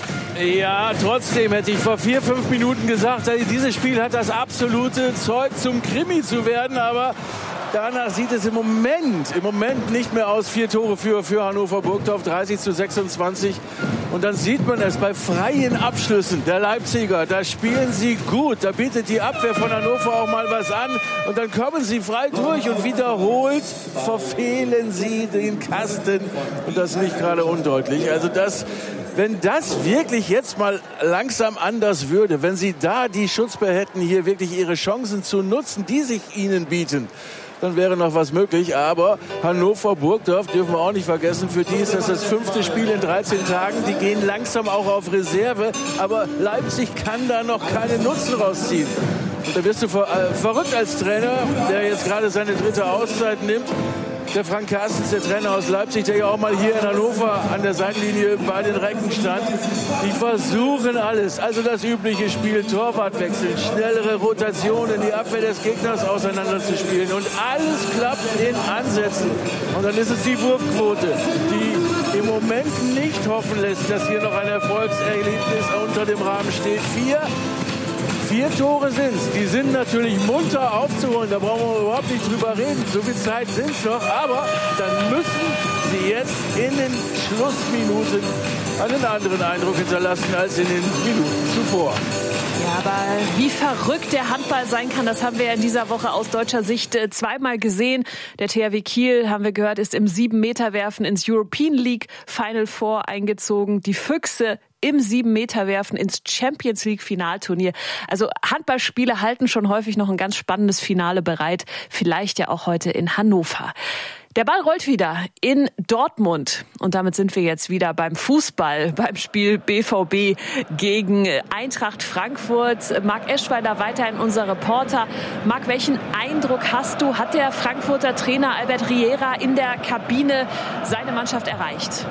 Ja, trotzdem hätte ich vor vier, fünf Minuten gesagt, dieses Spiel hat das absolute Zeug zum Krimi zu werden, aber danach sieht es im Moment, im Moment nicht mehr aus. Vier Tore für, für Hannover Burgdorf, dreißig zu sechsundzwanzig. Und dann sieht man es bei freien Abschlüssen der Leipziger. Da spielen sie gut. Da bietet die Abwehr von Hannover auch mal was an. Und dann kommen sie frei durch und wiederholt verfehlen sie den Kasten. Und das nicht gerade undeutlich. Also das... Wenn das wirklich jetzt mal langsam anders würde, wenn sie da die Schutzwehr hätten, hier wirklich ihre Chancen zu nutzen, die sich ihnen bieten, dann wäre noch was möglich. Aber Hannover-Burgdorf dürfen wir auch nicht vergessen. Für die ist das das fünfte Spiel in dreizehn Tagen. Die gehen langsam auch auf Reserve. Aber Leipzig kann da noch keinen Nutzen rausziehen. Und da wirst du ver- äh, verrückt als Trainer, der jetzt gerade seine dritte Auszeit nimmt. Der Frank Carstens, der Trainer aus Leipzig, der ja auch mal hier in Hannover an der Seitenlinie bei den Recken stand. Die versuchen alles. Also das übliche Spiel, Torwartwechsel, schnellere Rotationen, die Abwehr des Gegners auseinanderzuspielen. Und alles klappt in Ansätzen. Und dann ist es die Wurfquote, die im Moment nicht hoffen lässt, dass hier noch ein Erfolgserlebnis unter dem Rahmen steht. Vier Vier Tore sind's. Die sind natürlich munter aufzuholen. Da brauchen wir überhaupt nicht drüber reden. So viel Zeit sind's noch. Aber dann müssen sie jetzt in den Schlussminuten einen anderen Eindruck hinterlassen als in den Minuten zuvor. Ja, aber wie verrückt der Handball sein kann, das haben wir ja in dieser Woche aus deutscher Sicht zweimal gesehen. Der T H W Kiel, haben wir gehört, ist im sieben-Meter-Werfen ins European League Final Four eingezogen. Die Füchse im sieben-Meter-Werfen ins Champions League-Finalturnier. Also Handballspiele halten schon häufig noch ein ganz spannendes Finale bereit. Vielleicht ja auch heute in Hannover. Der Ball rollt wieder in Dortmund. Und damit sind wir jetzt wieder beim Fußball, beim Spiel B V B gegen Eintracht Frankfurt. Marc Eschweiler, weiterhin unser Reporter. Marc, welchen Eindruck hast du? Hat der Frankfurter Trainer Albert Riera in der Kabine seine Mannschaft erreicht?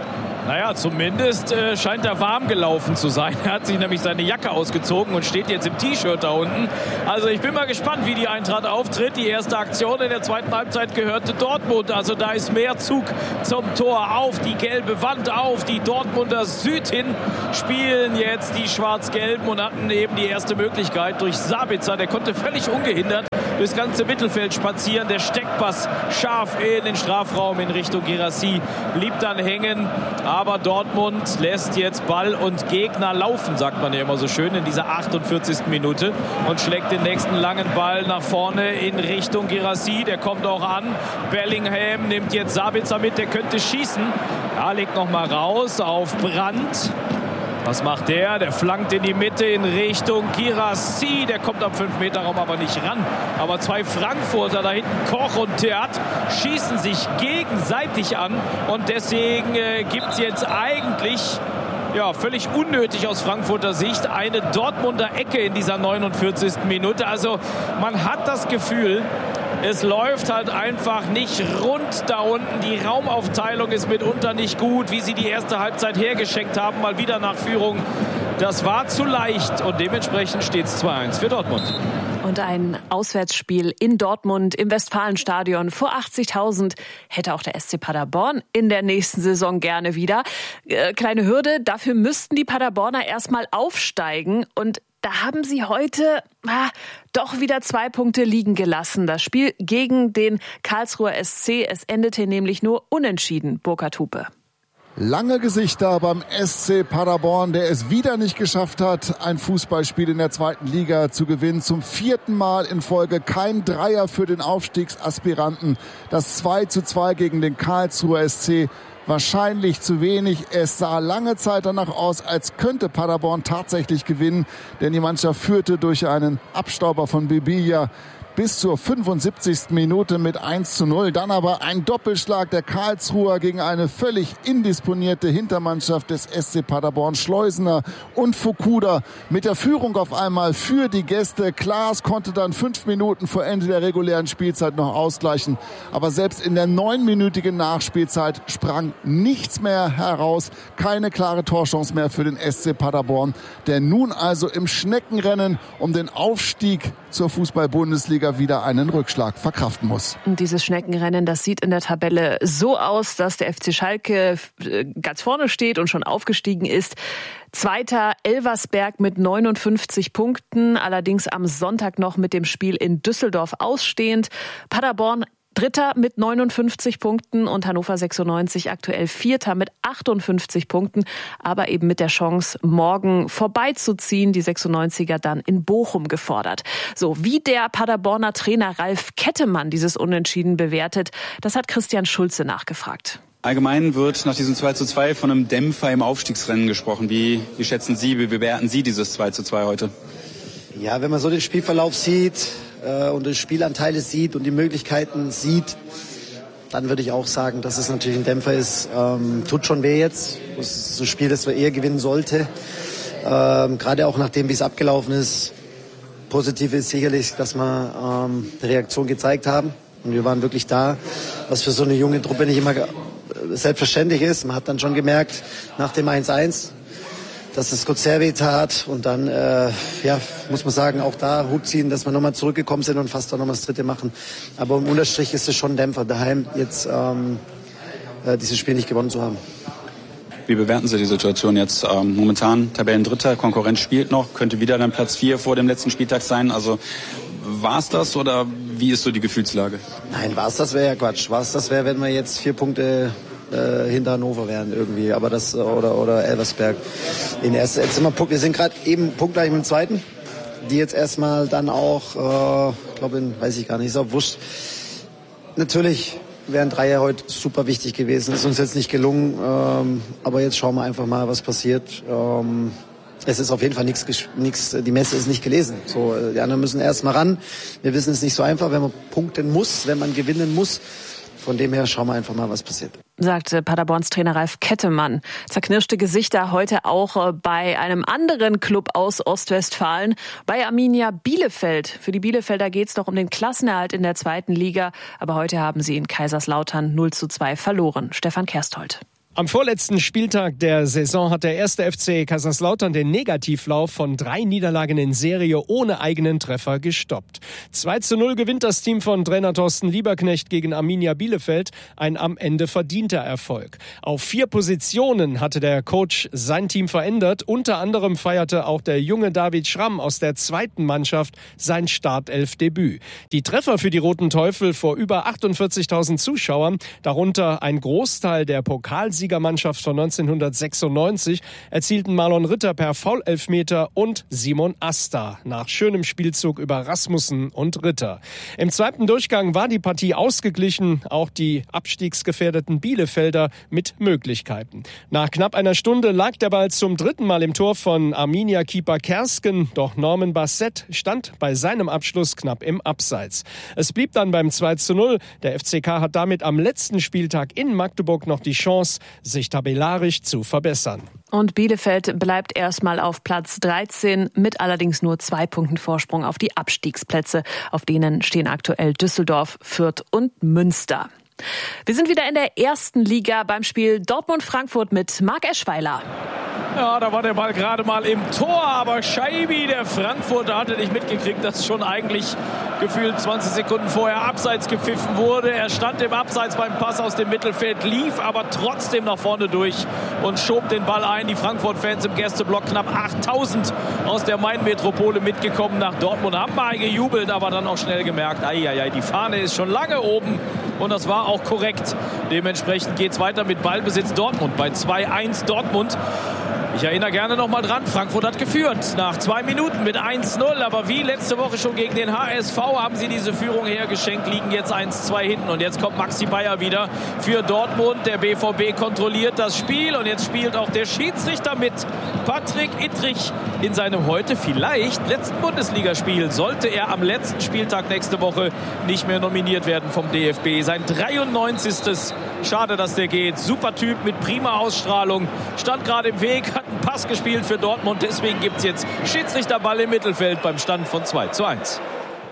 Naja, zumindest äh, scheint er warm gelaufen zu sein. Er hat sich nämlich seine Jacke ausgezogen und steht jetzt im T-Shirt da unten. Also ich bin mal gespannt, wie die Eintracht auftritt. Die erste Aktion in der zweiten Halbzeit gehörte Dortmund. Also da ist mehr Zug zum Tor. Auf die gelbe Wand, auf die Dortmunder Süd hin. Spielen jetzt die Schwarz-Gelben und hatten eben die erste Möglichkeit durch Sabitzer. Der konnte völlig ungehindert durchs ganze Mittelfeld spazieren. Der Steckpass scharf in den Strafraum in Richtung Guirassy. Blieb dann hängen. Aber Dortmund lässt jetzt Ball und Gegner laufen, sagt man ja immer so schön, in dieser achtundvierzigsten Minute. Und schlägt den nächsten langen Ball nach vorne in Richtung Guirassy. Der kommt auch an. Bellingham nimmt jetzt Sabitzer mit, der könnte schießen. Ja, legt noch mal raus auf Brandt. Was macht der? Der flankt in die Mitte in Richtung Guirassy. Der kommt am fünf Meter Raum aber nicht ran. Aber zwei Frankfurter da hinten, Koch und Theat, schießen sich gegenseitig an. Und deswegen äh, gibt es jetzt eigentlich, ja, völlig unnötig aus Frankfurter Sicht, eine Dortmunder Ecke in dieser neunundvierzigsten Minute. Also man hat das Gefühl, es läuft halt einfach nicht rund da unten. Die Raumaufteilung ist mitunter nicht gut, wie sie die erste Halbzeit hergeschenkt haben. Mal wieder nach Führung. Das war zu leicht und dementsprechend steht es zwei eins für Dortmund. Und ein Auswärtsspiel in Dortmund im Westfalenstadion vor achtzigtausend hätte auch der S C Paderborn in der nächsten Saison gerne wieder. Äh, kleine Hürde, dafür müssten die Paderborner erstmal aufsteigen und da haben sie heute ah, doch wieder zwei Punkte liegen gelassen. Das Spiel gegen den Karlsruher S C, es endete nämlich nur unentschieden, Burkhard Hupe. Lange Gesichter beim S C Paderborn, der es wieder nicht geschafft hat, ein Fußballspiel in der zweiten Liga zu gewinnen. Zum vierten Mal in Folge kein Dreier für den Aufstiegsaspiranten. Das zwei zu zwei gegen den Karlsruher S C. Wahrscheinlich zu wenig. Es sah lange Zeit danach aus, als könnte Paderborn tatsächlich gewinnen, denn die Mannschaft führte durch einen Abstauber von Bibilia bis zur fünfundsiebzigsten Minute mit eins zu null. Dann aber ein Doppelschlag der Karlsruher gegen eine völlig indisponierte Hintermannschaft des S C Paderborn. Schleusener und Fukuda mit der Führung auf einmal für die Gäste. Klaas konnte dann fünf Minuten vor Ende der regulären Spielzeit noch ausgleichen. Aber selbst in der neunminütigen Nachspielzeit sprang nichts mehr heraus. Keine klare Torchance mehr für den S C Paderborn, der nun also im Schneckenrennen um den Aufstieg zur Fußball-Bundesliga wieder einen Rückschlag verkraften muss. Und dieses Schneckenrennen, das sieht in der Tabelle so aus, dass der F C Schalke ganz vorne steht und schon aufgestiegen ist. Zweiter Elversberg mit neunundfünfzig Punkten, allerdings am Sonntag noch mit dem Spiel in Düsseldorf ausstehend. Paderborn Dritter mit neunundfünfzig Punkten und Hannover sechsundneunzig aktuell Vierter mit achtundfünfzig Punkten, aber eben mit der Chance, morgen vorbeizuziehen. Die sechsundneunziger dann in Bochum gefordert. So, wie der Paderborner Trainer Ralf Kettemann dieses Unentschieden bewertet, das hat Christian Schulze nachgefragt. Allgemein wird nach diesem zwei zu zwei von einem Dämpfer im Aufstiegsrennen gesprochen. Wie, wie schätzen Sie, wie bewerten Sie dieses zwei zu zwei heute? Ja, wenn man so den Spielverlauf sieht äh, und die Spielanteile sieht und die Möglichkeiten sieht, dann würde ich auch sagen, dass es natürlich ein Dämpfer ist. Ähm, tut schon weh jetzt. Das ist ein Spiel, das wir eher gewinnen sollte. Ähm, gerade auch nachdem, wie es abgelaufen ist. Positiv ist sicherlich, dass wir ähm, eine Reaktion gezeigt haben. Und wir waren wirklich da, was für so eine junge Truppe nicht immer selbstverständlich ist. Man hat dann schon gemerkt, nach dem eins eins, dass es kurz sehr weh tat. Und dann, äh, ja, muss man sagen, auch da Hut ziehen, dass wir nochmal zurückgekommen sind und fast auch nochmal das Dritte machen. Aber im Unterstrich ist es schon ein Dämpfer, daheim jetzt ähm, äh, dieses Spiel nicht gewonnen zu haben. Wie bewerten Sie die Situation jetzt? Ähm, momentan Tabellendritter, Konkurrenz spielt noch, könnte wieder dann Platz vier vor dem letzten Spieltag sein. Also war es das oder wie ist so die Gefühlslage? Nein, war es das wäre ja Quatsch. War es das wäre, wenn wir jetzt vier Punkte äh, hinter Hannover wären irgendwie. Aber das oder oder Elversberg. In erster, jetzt sind wir, wir sind gerade eben punktgleich mit dem zweiten. Die jetzt erstmal dann auch, äh, glaube weiß ich gar nicht, ist auch wurscht. Natürlich wären Dreier heute super wichtig gewesen. Ist uns jetzt nicht gelungen, ähm, aber jetzt schauen wir einfach mal, was passiert. Ähm, es ist auf jeden Fall nichts, nichts. Die Messe ist nicht gelesen. So, die anderen müssen erst mal ran. Wir wissen, es ist nicht so einfach, wenn man punkten muss, wenn man gewinnen muss. Von dem her schauen wir einfach mal, was passiert. Sagte Paderborns Trainer Ralf Kettemann. Zerknirschte Gesichter heute auch bei einem anderen Club aus Ostwestfalen, bei Arminia Bielefeld. Für die Bielefelder geht es doch um den Klassenerhalt in der zweiten Liga. Aber heute haben sie in Kaiserslautern null zu zwei verloren. Stefan Kersthold. Am vorletzten Spieltag der Saison hat der erste F C Kaiserslautern den Negativlauf von drei Niederlagen in Serie ohne eigenen Treffer gestoppt. zwei zu null gewinnt das Team von Trainer Thorsten Lieberknecht gegen Arminia Bielefeld. Ein am Ende verdienter Erfolg. Auf vier Positionen hatte der Coach sein Team verändert. Unter anderem feierte auch der junge David Schramm aus der zweiten Mannschaft sein Startelfdebüt. Die Treffer für die Roten Teufel vor über achtundvierzigtausend Zuschauern, darunter ein Großteil der Pokalsieger Mannschaft von neunzehnhundertsechsundneunzig, erzielten Marlon Ritter per Foul-Elfmeter und Simon Asta nach schönem Spielzug über Rasmussen und Ritter. Im zweiten Durchgang war die Partie ausgeglichen, auch die abstiegsgefährdeten Bielefelder mit Möglichkeiten. Nach knapp einer Stunde lag der Ball zum dritten Mal im Tor von Arminia-Keeper Kersken, doch Norman Bassett stand bei seinem Abschluss knapp im Abseits. Es blieb dann beim zwei zu null. Der F C K hat damit am letzten Spieltag in Magdeburg noch die Chance, sich tabellarisch zu verbessern. Und Bielefeld bleibt erstmal auf Platz dreizehn mit allerdings nur zwei Punkten Vorsprung auf die Abstiegsplätze. Auf denen stehen aktuell Düsseldorf, Fürth und Münster. Wir sind wieder in der ersten Liga beim Spiel Dortmund-Frankfurt mit Marc Eschweiler. Ja, da war der Ball gerade mal im Tor, aber Scheibi, der Frankfurter, hatte nicht mitgekriegt, dass schon eigentlich gefühlt zwanzig Sekunden vorher abseits gepfiffen wurde. Er stand im Abseits beim Pass aus dem Mittelfeld, lief aber trotzdem nach vorne durch und schob den Ball ein. Die Frankfurt-Fans im Gästeblock, knapp achttausend aus der Main-Metropole mitgekommen nach Dortmund, haben mal gejubelt, aber dann auch schnell gemerkt, ai, ai, ai, die Fahne ist schon lange oben und das war auch korrekt. Dementsprechend geht es weiter mit Ballbesitz Dortmund bei zwei eins Dortmund. Ich erinnere gerne noch mal dran, Frankfurt hat geführt nach zwei Minuten mit eins null, aber wie letzte Woche schon gegen den H S V haben sie diese Führung hergeschenkt, liegen jetzt eins zwei hinten und jetzt kommt Maxi Bayer wieder für Dortmund. Der B V B kontrolliert das Spiel und jetzt spielt auch der Schiedsrichter mit. Patrick Ittrich in seinem heute vielleicht letzten Bundesligaspiel, sollte er am letzten Spieltag nächste Woche nicht mehr nominiert werden vom D F B. Sein dreiundneunzigstes Schade, dass der geht. Super Typ mit prima Ausstrahlung. Stand gerade im Weg, hat einen Pass gespielt für Dortmund. Deswegen gibt es jetzt Schiedsrichterball im Mittelfeld beim Stand von zwei zu eins.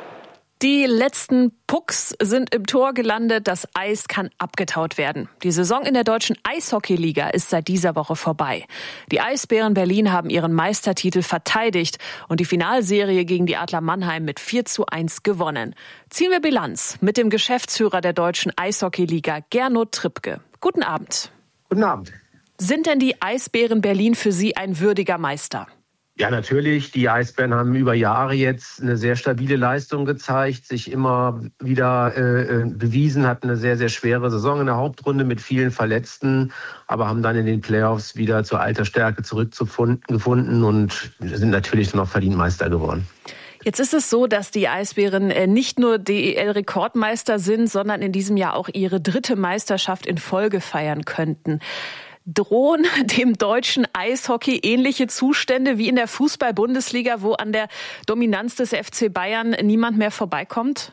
Die letzten Pucks sind im Tor gelandet. Das Eis kann abgetaut werden. Die Saison in der deutschen Eishockeyliga ist seit dieser Woche vorbei. Die Eisbären Berlin haben ihren Meistertitel verteidigt und die Finalserie gegen die Adler Mannheim mit vier zu eins gewonnen. Ziehen wir Bilanz mit dem Geschäftsführer der deutschen Eishockeyliga, Gernot Trippke. Guten Abend. Guten Abend. Sind denn die Eisbären Berlin für Sie ein würdiger Meister? Ja, natürlich. Die Eisbären haben über Jahre jetzt eine sehr stabile Leistung gezeigt, sich immer wieder äh, bewiesen, hatten eine sehr, sehr schwere Saison in der Hauptrunde mit vielen Verletzten, aber haben dann in den Playoffs wieder zur alter Stärke zurückgefunden und sind natürlich dann auch verdient Meister geworden. Jetzt ist es so, dass die Eisbären nicht nur D E L-Rekordmeister sind, sondern in diesem Jahr auch ihre dritte Meisterschaft in Folge feiern könnten. Drohen dem deutschen Eishockey ähnliche Zustände wie in der Fußball-Bundesliga, wo an der Dominanz des F C Bayern niemand mehr vorbeikommt?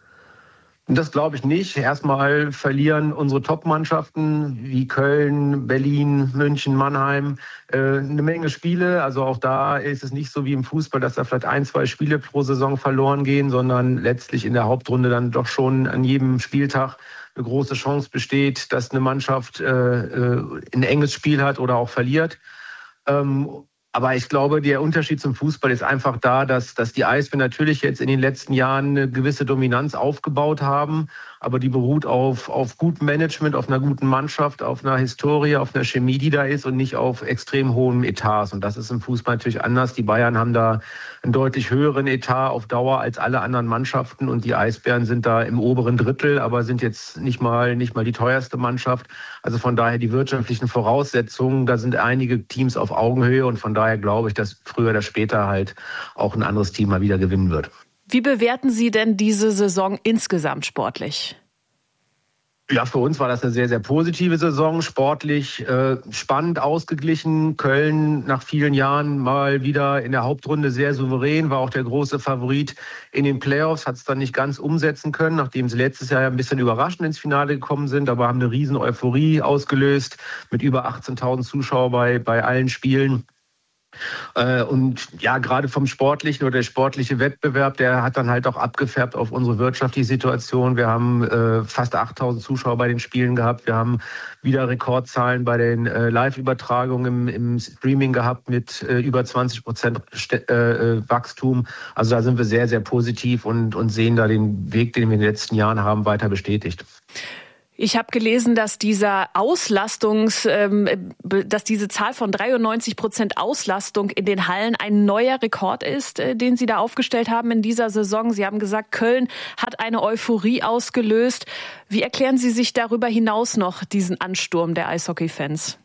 Das glaube ich nicht. Erstmal verlieren unsere Top-Mannschaften wie Köln, Berlin, München, Mannheim äh, eine Menge Spiele. Also auch da ist es nicht so wie im Fußball, dass da vielleicht ein, zwei Spiele pro Saison verloren gehen, sondern letztlich in der Hauptrunde dann doch schon an jedem Spieltag eine große Chance besteht, dass eine Mannschaft äh, ein enges Spiel hat oder auch verliert. Ähm, Aber ich glaube, der Unterschied zum Fußball ist einfach da, dass, dass die Eisbären natürlich jetzt in den letzten Jahren eine gewisse Dominanz aufgebaut haben. Aber die beruht auf, auf gutem Management, auf einer guten Mannschaft, auf einer Historie, auf einer Chemie, die da ist und nicht auf extrem hohen Etats. Und das ist im Fußball natürlich anders. Die Bayern haben da einen deutlich höheren Etat auf Dauer als alle anderen Mannschaften. Und die Eisbären sind da im oberen Drittel, aber sind jetzt nicht mal, nicht mal die teuerste Mannschaft. Also von daher die wirtschaftlichen Voraussetzungen, da sind einige Teams auf Augenhöhe. Und von daher glaube ich, dass früher oder später halt auch ein anderes Team mal wieder gewinnen wird. Wie bewerten Sie denn diese Saison insgesamt sportlich? Ja, für uns war das eine sehr, sehr positive Saison. Sportlich äh, spannend, ausgeglichen. Köln nach vielen Jahren mal wieder in der Hauptrunde sehr souverän, war auch der große Favorit in den Playoffs, hat es dann nicht ganz umsetzen können, nachdem sie letztes Jahr ein bisschen überraschend ins Finale gekommen sind, aber haben eine riesen Euphorie ausgelöst mit über achtzehntausend Zuschauern bei, bei allen Spielen. Und ja, gerade vom Sportlichen oder der sportliche Wettbewerb, der hat dann halt auch abgefärbt auf unsere wirtschaftliche Situation. Wir haben äh, fast achttausend Zuschauer bei den Spielen gehabt. Wir haben wieder Rekordzahlen bei den äh, Live-Übertragungen im, im Streaming gehabt mit äh, über zwanzig Prozent St- äh, Wachstum. Also da sind wir sehr, sehr positiv und, und sehen da den Weg, den wir in den letzten Jahren haben, weiter bestätigt. Ich habe gelesen, dass dieser Auslastungs, ähm, dass diese Zahl von dreiundneunzig Prozent Auslastung in den Hallen ein neuer Rekord ist, äh, den Sie da aufgestellt haben in dieser Saison. Sie haben gesagt, Köln hat eine Euphorie ausgelöst. Wie erklären Sie sich darüber hinaus noch diesen Ansturm der Eishockey-Fans?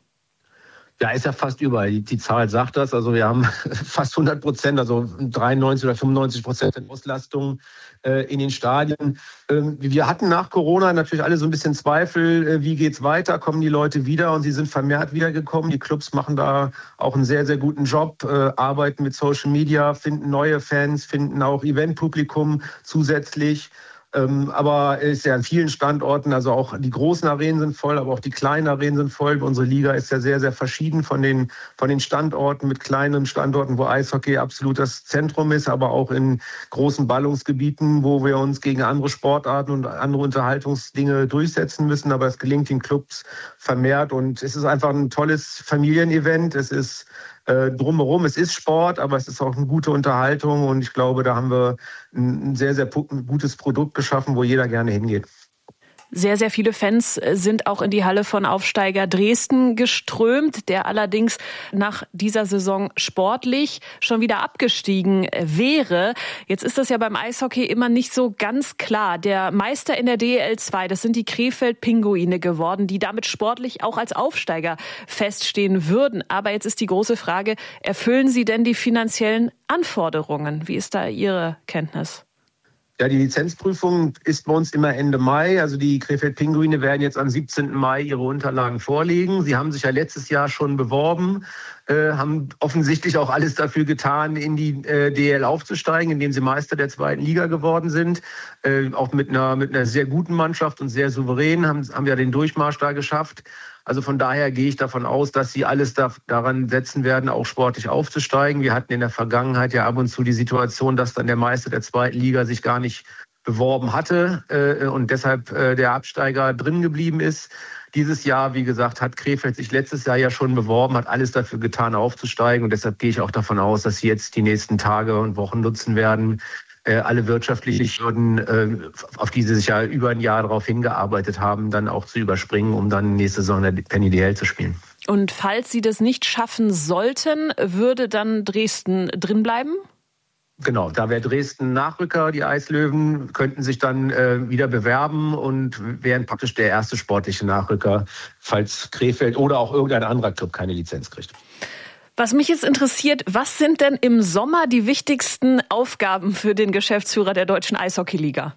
Ja, ist ja fast überall. Die, die Zahl sagt das. Also wir haben fast hundert Prozent, also dreiundneunzig oder fünfundneunzig Prozent Auslastung äh, in den Stadien. Ähm, wir hatten nach Corona natürlich alle so ein bisschen Zweifel, äh, wie geht's weiter, kommen die Leute wieder, und sie sind vermehrt wiedergekommen. Die Clubs machen da auch einen sehr, sehr guten Job, äh, arbeiten mit Social Media, finden neue Fans, finden auch Eventpublikum zusätzlich. Ähm, aber es ist ja an vielen Standorten, also auch die großen Arenen sind voll, aber auch die kleinen Arenen sind voll. Unsere Liga ist ja sehr, sehr verschieden von den, von den Standorten, mit kleinen Standorten, wo Eishockey absolut das Zentrum ist, aber auch in großen Ballungsgebieten, wo wir uns gegen andere Sportarten und andere Unterhaltungsdinge durchsetzen müssen. Aber es gelingt den Clubs vermehrt, und es ist einfach ein tolles Familienevent. Es ist äh, drumherum, es ist Sport, aber es ist auch eine gute Unterhaltung, und ich glaube, da haben wir ein sehr, sehr gutes Produkt geschaffen, wo jeder gerne hingeht. Sehr, sehr viele Fans sind auch in die Halle von Aufsteiger Dresden geströmt, der allerdings nach dieser Saison sportlich schon wieder abgestiegen wäre. Jetzt ist das ja beim Eishockey immer nicht so ganz klar. Der Meister in der D E L zwei, das sind die Krefeld-Pinguine geworden, die damit sportlich auch als Aufsteiger feststehen würden. Aber jetzt ist die große Frage, erfüllen sie denn die finanziellen Anforderungen? Wie ist da Ihre Kenntnis? Ja, die Lizenzprüfung ist bei uns immer Ende Mai. Also die Krefeld-Pinguine werden jetzt am siebzehnten Mai ihre Unterlagen vorlegen. Sie haben sich ja letztes Jahr schon beworben, äh, haben offensichtlich auch alles dafür getan, in die äh, D E L aufzusteigen, indem sie Meister der zweiten Liga geworden sind. Äh, auch mit einer, mit einer sehr guten Mannschaft und sehr souverän, haben, haben ja den Durchmarsch da geschafft. Also von daher gehe ich davon aus, dass sie alles da, daran setzen werden, auch sportlich aufzusteigen. Wir hatten in der Vergangenheit ja ab und zu die Situation, dass dann der Meister der zweiten Liga sich gar nicht beworben hatte äh, und deshalb äh, der Absteiger drin geblieben ist. Dieses Jahr, wie gesagt, hat Krefeld sich letztes Jahr ja schon beworben, hat alles dafür getan, aufzusteigen. Und deshalb gehe ich auch davon aus, dass sie jetzt die nächsten Tage und Wochen nutzen werden, äh, alle wirtschaftlichen Hürden, äh, auf die sie sich ja über ein Jahr darauf hingearbeitet haben, dann auch zu überspringen, um dann nächste Saison in der Penny D L zu spielen. Und falls sie das nicht schaffen sollten, würde dann Dresden drinbleiben? Genau, da wäre Dresden Nachrücker. Die Eislöwen könnten sich dann äh, wieder bewerben und wären praktisch der erste sportliche Nachrücker, falls Krefeld oder auch irgendein anderer Club keine Lizenz kriegt. Was mich jetzt interessiert, was sind denn im Sommer die wichtigsten Aufgaben für den Geschäftsführer der Deutschen Eishockeyliga?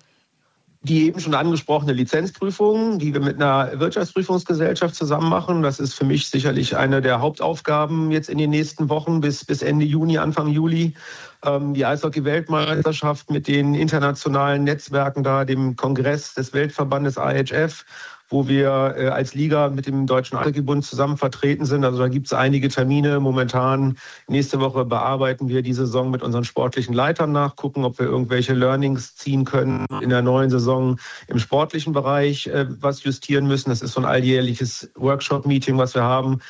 Die eben schon angesprochene Lizenzprüfung, die wir mit einer Wirtschaftsprüfungsgesellschaft zusammen machen. Das ist für mich sicherlich eine der Hauptaufgaben jetzt in den nächsten Wochen bis, bis Ende Juni, Anfang Juli. Ähm, die Eishockey-Weltmeisterschaft mit den internationalen Netzwerken da, dem Kongress des Weltverbandes I H F, wo wir äh, als Liga mit dem Deutschen Eishockeybund zusammen vertreten sind. Also da gibt es einige Termine. Momentan, nächste Woche bearbeiten wir die Saison mit unseren sportlichen Leitern nach, gucken, ob wir irgendwelche Learnings ziehen können in der neuen Saison im sportlichen Bereich, äh, was justieren müssen. Das ist so ein alljährliches Workshop-Meeting, was wir haben.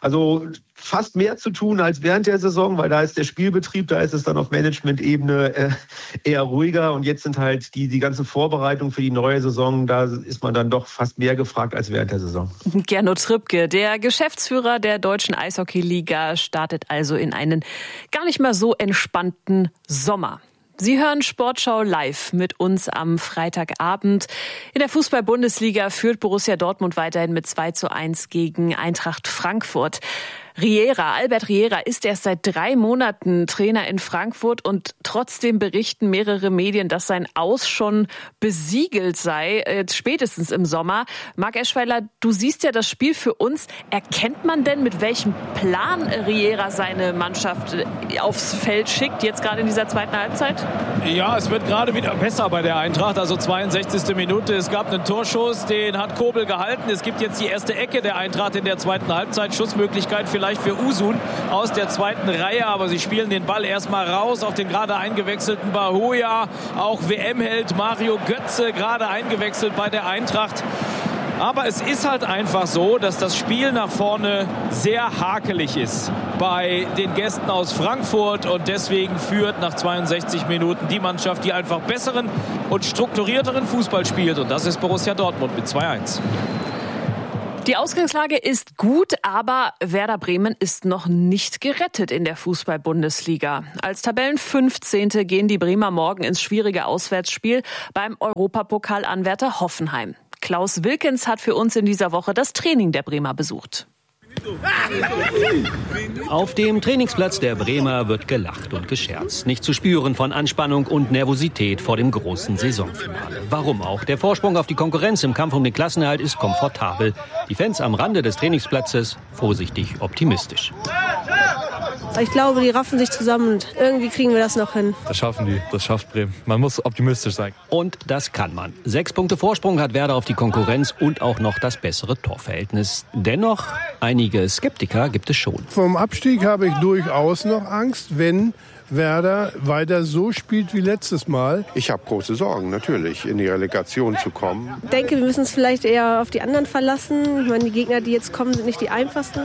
Also fast mehr zu tun als während der Saison, weil da ist der Spielbetrieb, da ist es dann auf Management-Ebene äh, eher ruhiger. Und jetzt sind halt die, die ganzen Vorbereitungen für die neue Saison, da ist man dann doch fast mehr gefragt als während der Saison. Gernot Trippke, der Geschäftsführer der Deutschen Eishockey-Liga, startet also in einen gar nicht mal so entspannten Sommer. Sie hören Sportschau live mit uns am Freitagabend. In der Fußball-Bundesliga führt Borussia Dortmund weiterhin mit zwei zu eins gegen Eintracht Frankfurt. Riera, Albert Riera ist erst seit drei Monaten Trainer in Frankfurt und trotzdem berichten mehrere Medien, dass sein Aus schon besiegelt sei, äh, spätestens im Sommer. Marc Eschweiler, du siehst ja das Spiel für uns. Erkennt man denn, mit welchem Plan Riera seine Mannschaft aufs Feld schickt, jetzt gerade in dieser zweiten Halbzeit? Ja, es wird gerade wieder besser bei der Eintracht, also zweiundsechzigste Minute. Es gab einen Torschuss, den hat Kobel gehalten. Es gibt jetzt die erste Ecke der Eintracht in der zweiten Halbzeit. Schussmöglichkeit für Vielleicht für Usun aus der zweiten Reihe, aber sie spielen den Ball erstmal raus auf den gerade eingewechselten Bahoja. Auch W M-Held Mario Götze gerade eingewechselt bei der Eintracht. Aber es ist halt einfach so, dass das Spiel nach vorne sehr hakelig ist bei den Gästen aus Frankfurt und deswegen führt nach zweiundsechzig Minuten die Mannschaft, die einfach besseren und strukturierteren Fußball spielt, und das ist Borussia Dortmund mit zwei eins. Die Ausgangslage ist gut, aber Werder Bremen ist noch nicht gerettet in der Fußball-Bundesliga. Als Tabellenfünfzehnte gehen die Bremer morgen ins schwierige Auswärtsspiel beim Europapokalanwärter Hoffenheim. Klaus Wilkens hat für uns in dieser Woche das Training der Bremer besucht. Auf dem Trainingsplatz der Bremer wird gelacht und gescherzt. Nicht zu spüren von Anspannung und Nervosität vor dem großen Saisonfinale. Warum auch? Der Vorsprung auf die Konkurrenz im Kampf um den Klassenerhalt ist komfortabel. Die Fans am Rande des Trainingsplatzes vorsichtig optimistisch. Ich glaube, die raffen sich zusammen und irgendwie kriegen wir das noch hin. Das schaffen die, das schafft Bremen. Man muss optimistisch sein. Und das kann man. Sechs Punkte Vorsprung hat Werder auf die Konkurrenz und auch noch das bessere Torverhältnis. Dennoch, einige Skeptiker gibt es schon. Vom Abstieg habe ich durchaus noch Angst, wenn Werder weiter so spielt wie letztes Mal. Ich habe große Sorgen, natürlich, in die Relegation zu kommen. Ich denke, wir müssen es vielleicht eher auf die anderen verlassen. Ich meine, die Gegner, die jetzt kommen, sind nicht die einfachsten.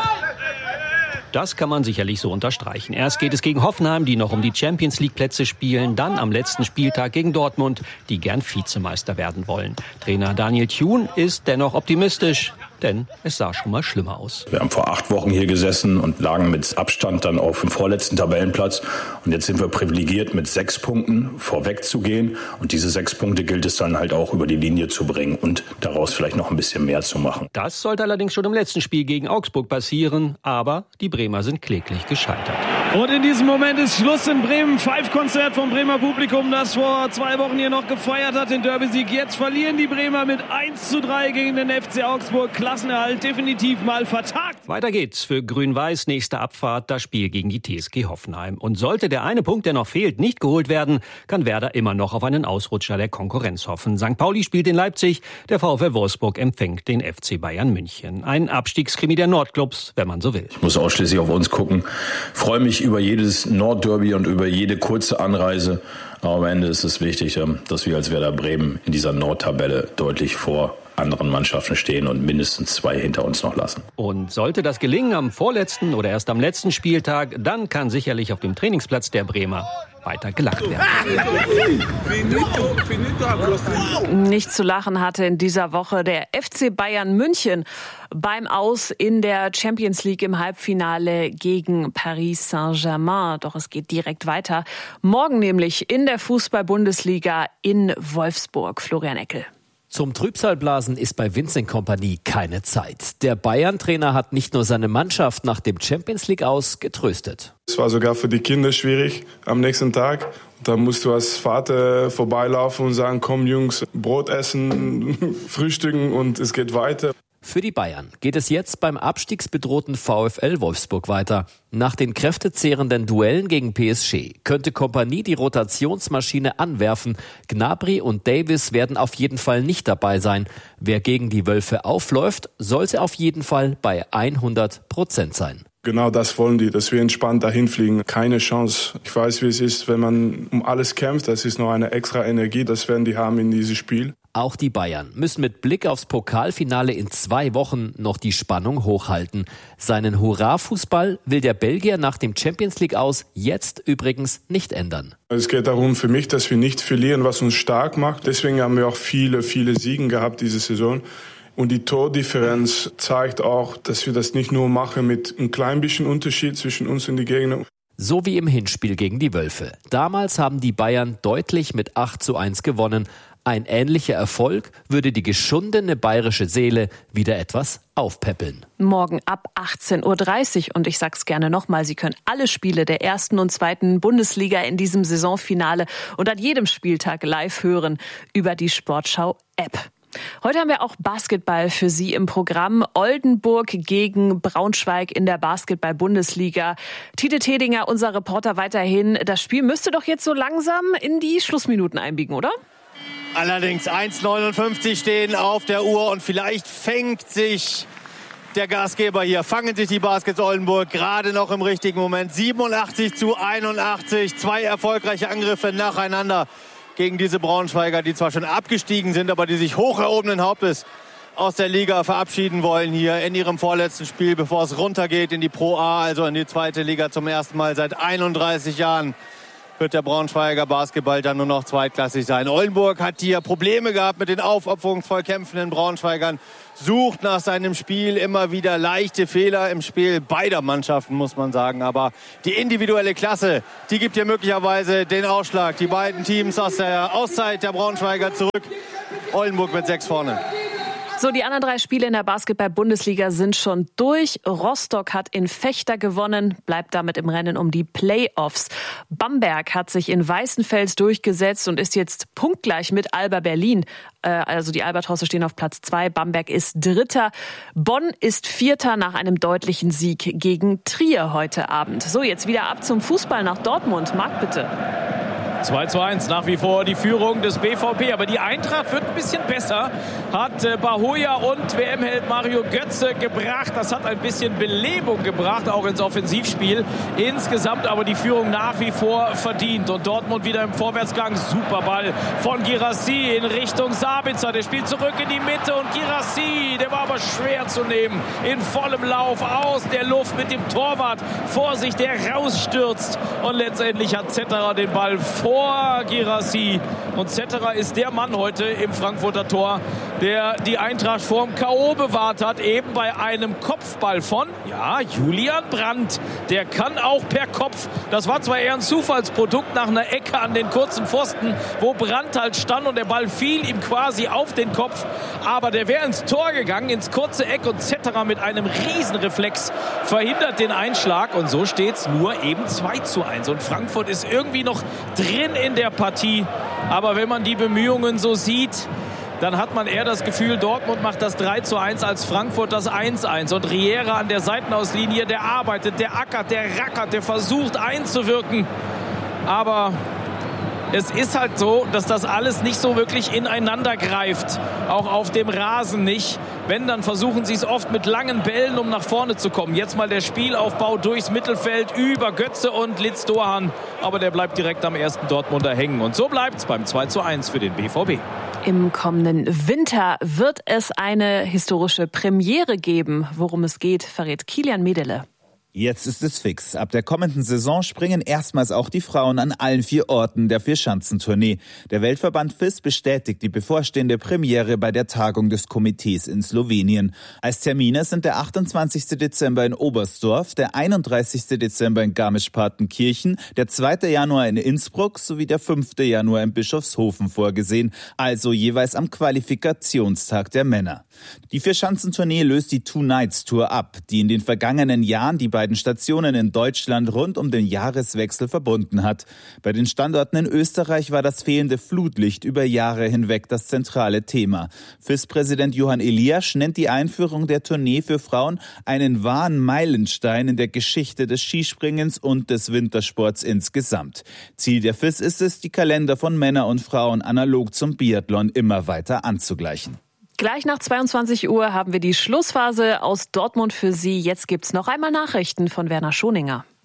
Das kann man sicherlich so unterstreichen. Erst geht es gegen Hoffenheim, die noch um die Champions-League-Plätze spielen. Dann am letzten Spieltag gegen Dortmund, die gern Vizemeister werden wollen. Trainer Daniel Thun ist dennoch optimistisch, denn es sah schon mal schlimmer aus. Wir haben vor acht Wochen hier gesessen und lagen mit Abstand dann auf dem vorletzten Tabellenplatz. Und jetzt sind wir privilegiert, mit sechs Punkten vorweg zu gehen. Und diese sechs Punkte gilt es dann halt auch über die Linie zu bringen und daraus vielleicht noch ein bisschen mehr zu machen. Das sollte allerdings schon im letzten Spiel gegen Augsburg passieren. Aber die Bremer sind kläglich gescheitert. Und in diesem Moment ist Schluss in Bremen. Five-Konzert vom Bremer Publikum, das vor zwei Wochen hier noch gefeiert hat, den Derby-Sieg. Jetzt verlieren die Bremer mit eins zu drei gegen den F C Augsburg. Klassenerhalt definitiv mal vertagt. Weiter geht's für Grün-Weiß. Nächste Abfahrt, das Spiel gegen die T S G Hoffenheim. Und sollte der eine Punkt, der noch fehlt, nicht geholt werden, kann Werder immer noch auf einen Ausrutscher der Konkurrenz hoffen. Sankt Pauli spielt in Leipzig, der VfL Wolfsburg empfängt den F C Bayern München. Ein Abstiegskrimi der Nordclubs, wenn man so will. Ich muss ausschließlich auf uns gucken. Freue mich über jedes Nordderby und über jede kurze Anreise. Aber am Ende ist es wichtig, dass wir als Werder Bremen in dieser Nordtabelle deutlich vor anderen Mannschaften stehen und mindestens zwei hinter uns noch lassen. Und sollte das gelingen am vorletzten oder erst am letzten Spieltag, dann kann sicherlich auf dem Trainingsplatz der Bremer weiter gelacht werden. Nicht zu lachen hatte in dieser Woche der F C Bayern München beim Aus in der Champions League im Halbfinale gegen Paris Saint-Germain. Doch es geht direkt weiter. Morgen nämlich in der Fußball-Bundesliga in Wolfsburg. Florian Eckel. Zum Trübsalblasen ist bei Vincent Kompany keine Zeit. Der Bayern-Trainer hat nicht nur seine Mannschaft nach dem Champions-League-Aus getröstet. Es war sogar für die Kinder schwierig am nächsten Tag. Da musst du als Vater vorbeilaufen und sagen, komm Jungs, Brot essen, frühstücken und es geht weiter. Für die Bayern geht es jetzt beim abstiegsbedrohten VfL Wolfsburg weiter. Nach den kräftezehrenden Duellen gegen P S G könnte Kompany die Rotationsmaschine anwerfen. Gnabry und Davis werden auf jeden Fall nicht dabei sein. Wer gegen die Wölfe aufläuft, sollte auf jeden Fall bei hundert Prozent sein. Genau das wollen die, dass wir entspannt dahin fliegen. Keine Chance. Ich weiß, wie es ist, wenn man um alles kämpft. Das ist noch eine extra Energie, das werden die haben in diesem Spiel. Auch die Bayern müssen mit Blick aufs Pokalfinale in zwei Wochen noch die Spannung hochhalten. Seinen Hurra-Fußball will der Belgier nach dem Champions-League-Aus jetzt übrigens nicht ändern. Es geht darum für mich, dass wir nicht verlieren, was uns stark macht. Deswegen haben wir auch viele, viele Siegen gehabt diese Saison. Und die Tordifferenz zeigt auch, dass wir das nicht nur machen mit ein klein bisschen Unterschied zwischen uns und den Gegnern. So wie im Hinspiel gegen die Wölfe. Damals haben die Bayern deutlich mit acht zu eins gewonnen. Ein ähnlicher Erfolg würde die geschundene bayerische Seele wieder etwas aufpäppeln. Morgen ab achtzehn Uhr dreißig. Und ich sag's gerne nochmal, Sie können alle Spiele der ersten und zweiten Bundesliga in diesem Saisonfinale und an jedem Spieltag live hören über die Sportschau-App. Heute haben wir auch Basketball für Sie im Programm. Oldenburg gegen Braunschweig in der Basketball-Bundesliga. Tite Tedinger, unser Reporter, weiterhin. Das Spiel müsste doch jetzt so langsam in die Schlussminuten einbiegen, oder? Allerdings eins neunundfünfzig stehen auf der Uhr und vielleicht fängt sich der Gastgeber hier, fangen sich die Baskets Oldenburg gerade noch im richtigen Moment. siebenundachtzig zu einundachtzig, zwei erfolgreiche Angriffe nacheinander gegen diese Braunschweiger, die zwar schon abgestiegen sind, aber die sich hoch erhobenen Hauptes aus der Liga verabschieden wollen hier in ihrem vorletzten Spiel, bevor es runtergeht in die Pro A, also in die zweite Liga zum ersten Mal seit einunddreißig Jahren. Wird der Braunschweiger Basketball dann nur noch zweitklassig sein. Oldenburg hat hier Probleme gehabt mit den aufopferungsvoll kämpfenden Braunschweigern, sucht nach seinem Spiel immer wieder leichte Fehler im Spiel beider Mannschaften, muss man sagen. Aber die individuelle Klasse, die gibt hier möglicherweise den Ausschlag. Die beiden Teams aus der Auszeit der Braunschweiger zurück. Oldenburg mit sechs vorne. So, die anderen drei Spiele in der Basketball-Bundesliga sind schon durch. Rostock hat in Vechta gewonnen, bleibt damit im Rennen um die Playoffs. Bamberg hat sich in Weißenfels durchgesetzt und ist jetzt punktgleich mit Alba Berlin. Also die Albatrosse stehen auf Platz zwei, Bamberg ist Dritter. Bonn ist Vierter nach einem deutlichen Sieg gegen Trier heute Abend. So, jetzt wieder ab zum Fußball nach Dortmund. Marc, bitte. zwei zu eins nach wie vor die Führung des B V B. Aber die Eintracht wird ein bisschen besser. Hat äh, Bahoja und W M-Held Mario Götze gebracht. Das hat ein bisschen Belebung gebracht, auch ins Offensivspiel. Insgesamt aber die Führung nach wie vor verdient. Und Dortmund wieder im Vorwärtsgang. Super Ball von Girassi in Richtung Sabitzer. Der spielt zurück in die Mitte. Und Girassi, der war aber schwer zu nehmen. In vollem Lauf aus der Luft mit dem Torwart vor sich, der rausstürzt. Und letztendlich hat Zetterer den Ball vor Vor Girassi. Und Zetterer ist der Mann heute im Frankfurter Tor, der die Eintracht vorm K O bewahrt hat, eben bei einem Kopfball von, ja, Julian Brandt. Der kann auch per Kopf. Das war zwar eher ein Zufallsprodukt nach einer Ecke an den kurzen Pfosten, wo Brandt halt stand und der Ball fiel ihm quasi auf den Kopf. Aber der wäre ins Tor gegangen, ins kurze Eck, und Zetterer mit einem Riesenreflex verhindert den Einschlag. Und so steht es nur eben zwei zu eins. Und Frankfurt ist irgendwie noch drin in der Partie. Aber wenn man die Bemühungen so sieht, dann hat man eher das Gefühl, Dortmund macht das drei zu eins als Frankfurt das eins eins. Und Riera an der Seitenauslinie, der arbeitet, der ackert, der rackert, der versucht einzuwirken. Aber es ist halt so, dass das alles nicht so wirklich ineinander greift. Auch auf dem Rasen nicht. Wenn, dann versuchen sie es oft mit langen Bällen, um nach vorne zu kommen. Jetzt mal der Spielaufbau durchs Mittelfeld über Götze und Litz Dohan. Aber der bleibt direkt am ersten Dortmunder hängen. Und so bleibt es beim zwei zu eins für den B V B. Im kommenden Winter wird es eine historische Premiere geben. Worum es geht, verrät Kilian Medele. Jetzt ist es fix. Ab der kommenden Saison springen erstmals auch die Frauen an allen vier Orten der Vierschanzentournee. Der Weltverband F I S bestätigt die bevorstehende Premiere bei der Tagung des Komitees in Slowenien. Als Termine sind der achtundzwanzigste Dezember in Oberstdorf, der einunddreißigste Dezember in Garmisch-Partenkirchen, der zweite Januar in Innsbruck sowie der fünfte Januar in Bischofshofen vorgesehen, also jeweils am Qualifikationstag der Männer. Die Vierschanzentournee löst die Two-Nights-Tour ab, die in den vergangenen Jahren die beiden Stationen in Deutschland rund um den Jahreswechsel verbunden hat. Bei den Standorten in Österreich war das fehlende Flutlicht über Jahre hinweg das zentrale Thema. F I S-Präsident Johann Eliasch nennt die Einführung der Tournee für Frauen einen wahren Meilenstein in der Geschichte des Skispringens und des Wintersports insgesamt. Ziel der F I S ist es, die Kalender von Männern und Frauen analog zum Biathlon immer weiter anzugleichen. Gleich nach zweiundzwanzig Uhr haben wir die Schlussphase aus Dortmund für Sie. Jetzt gibt's noch einmal Nachrichten von Werner Schoninger.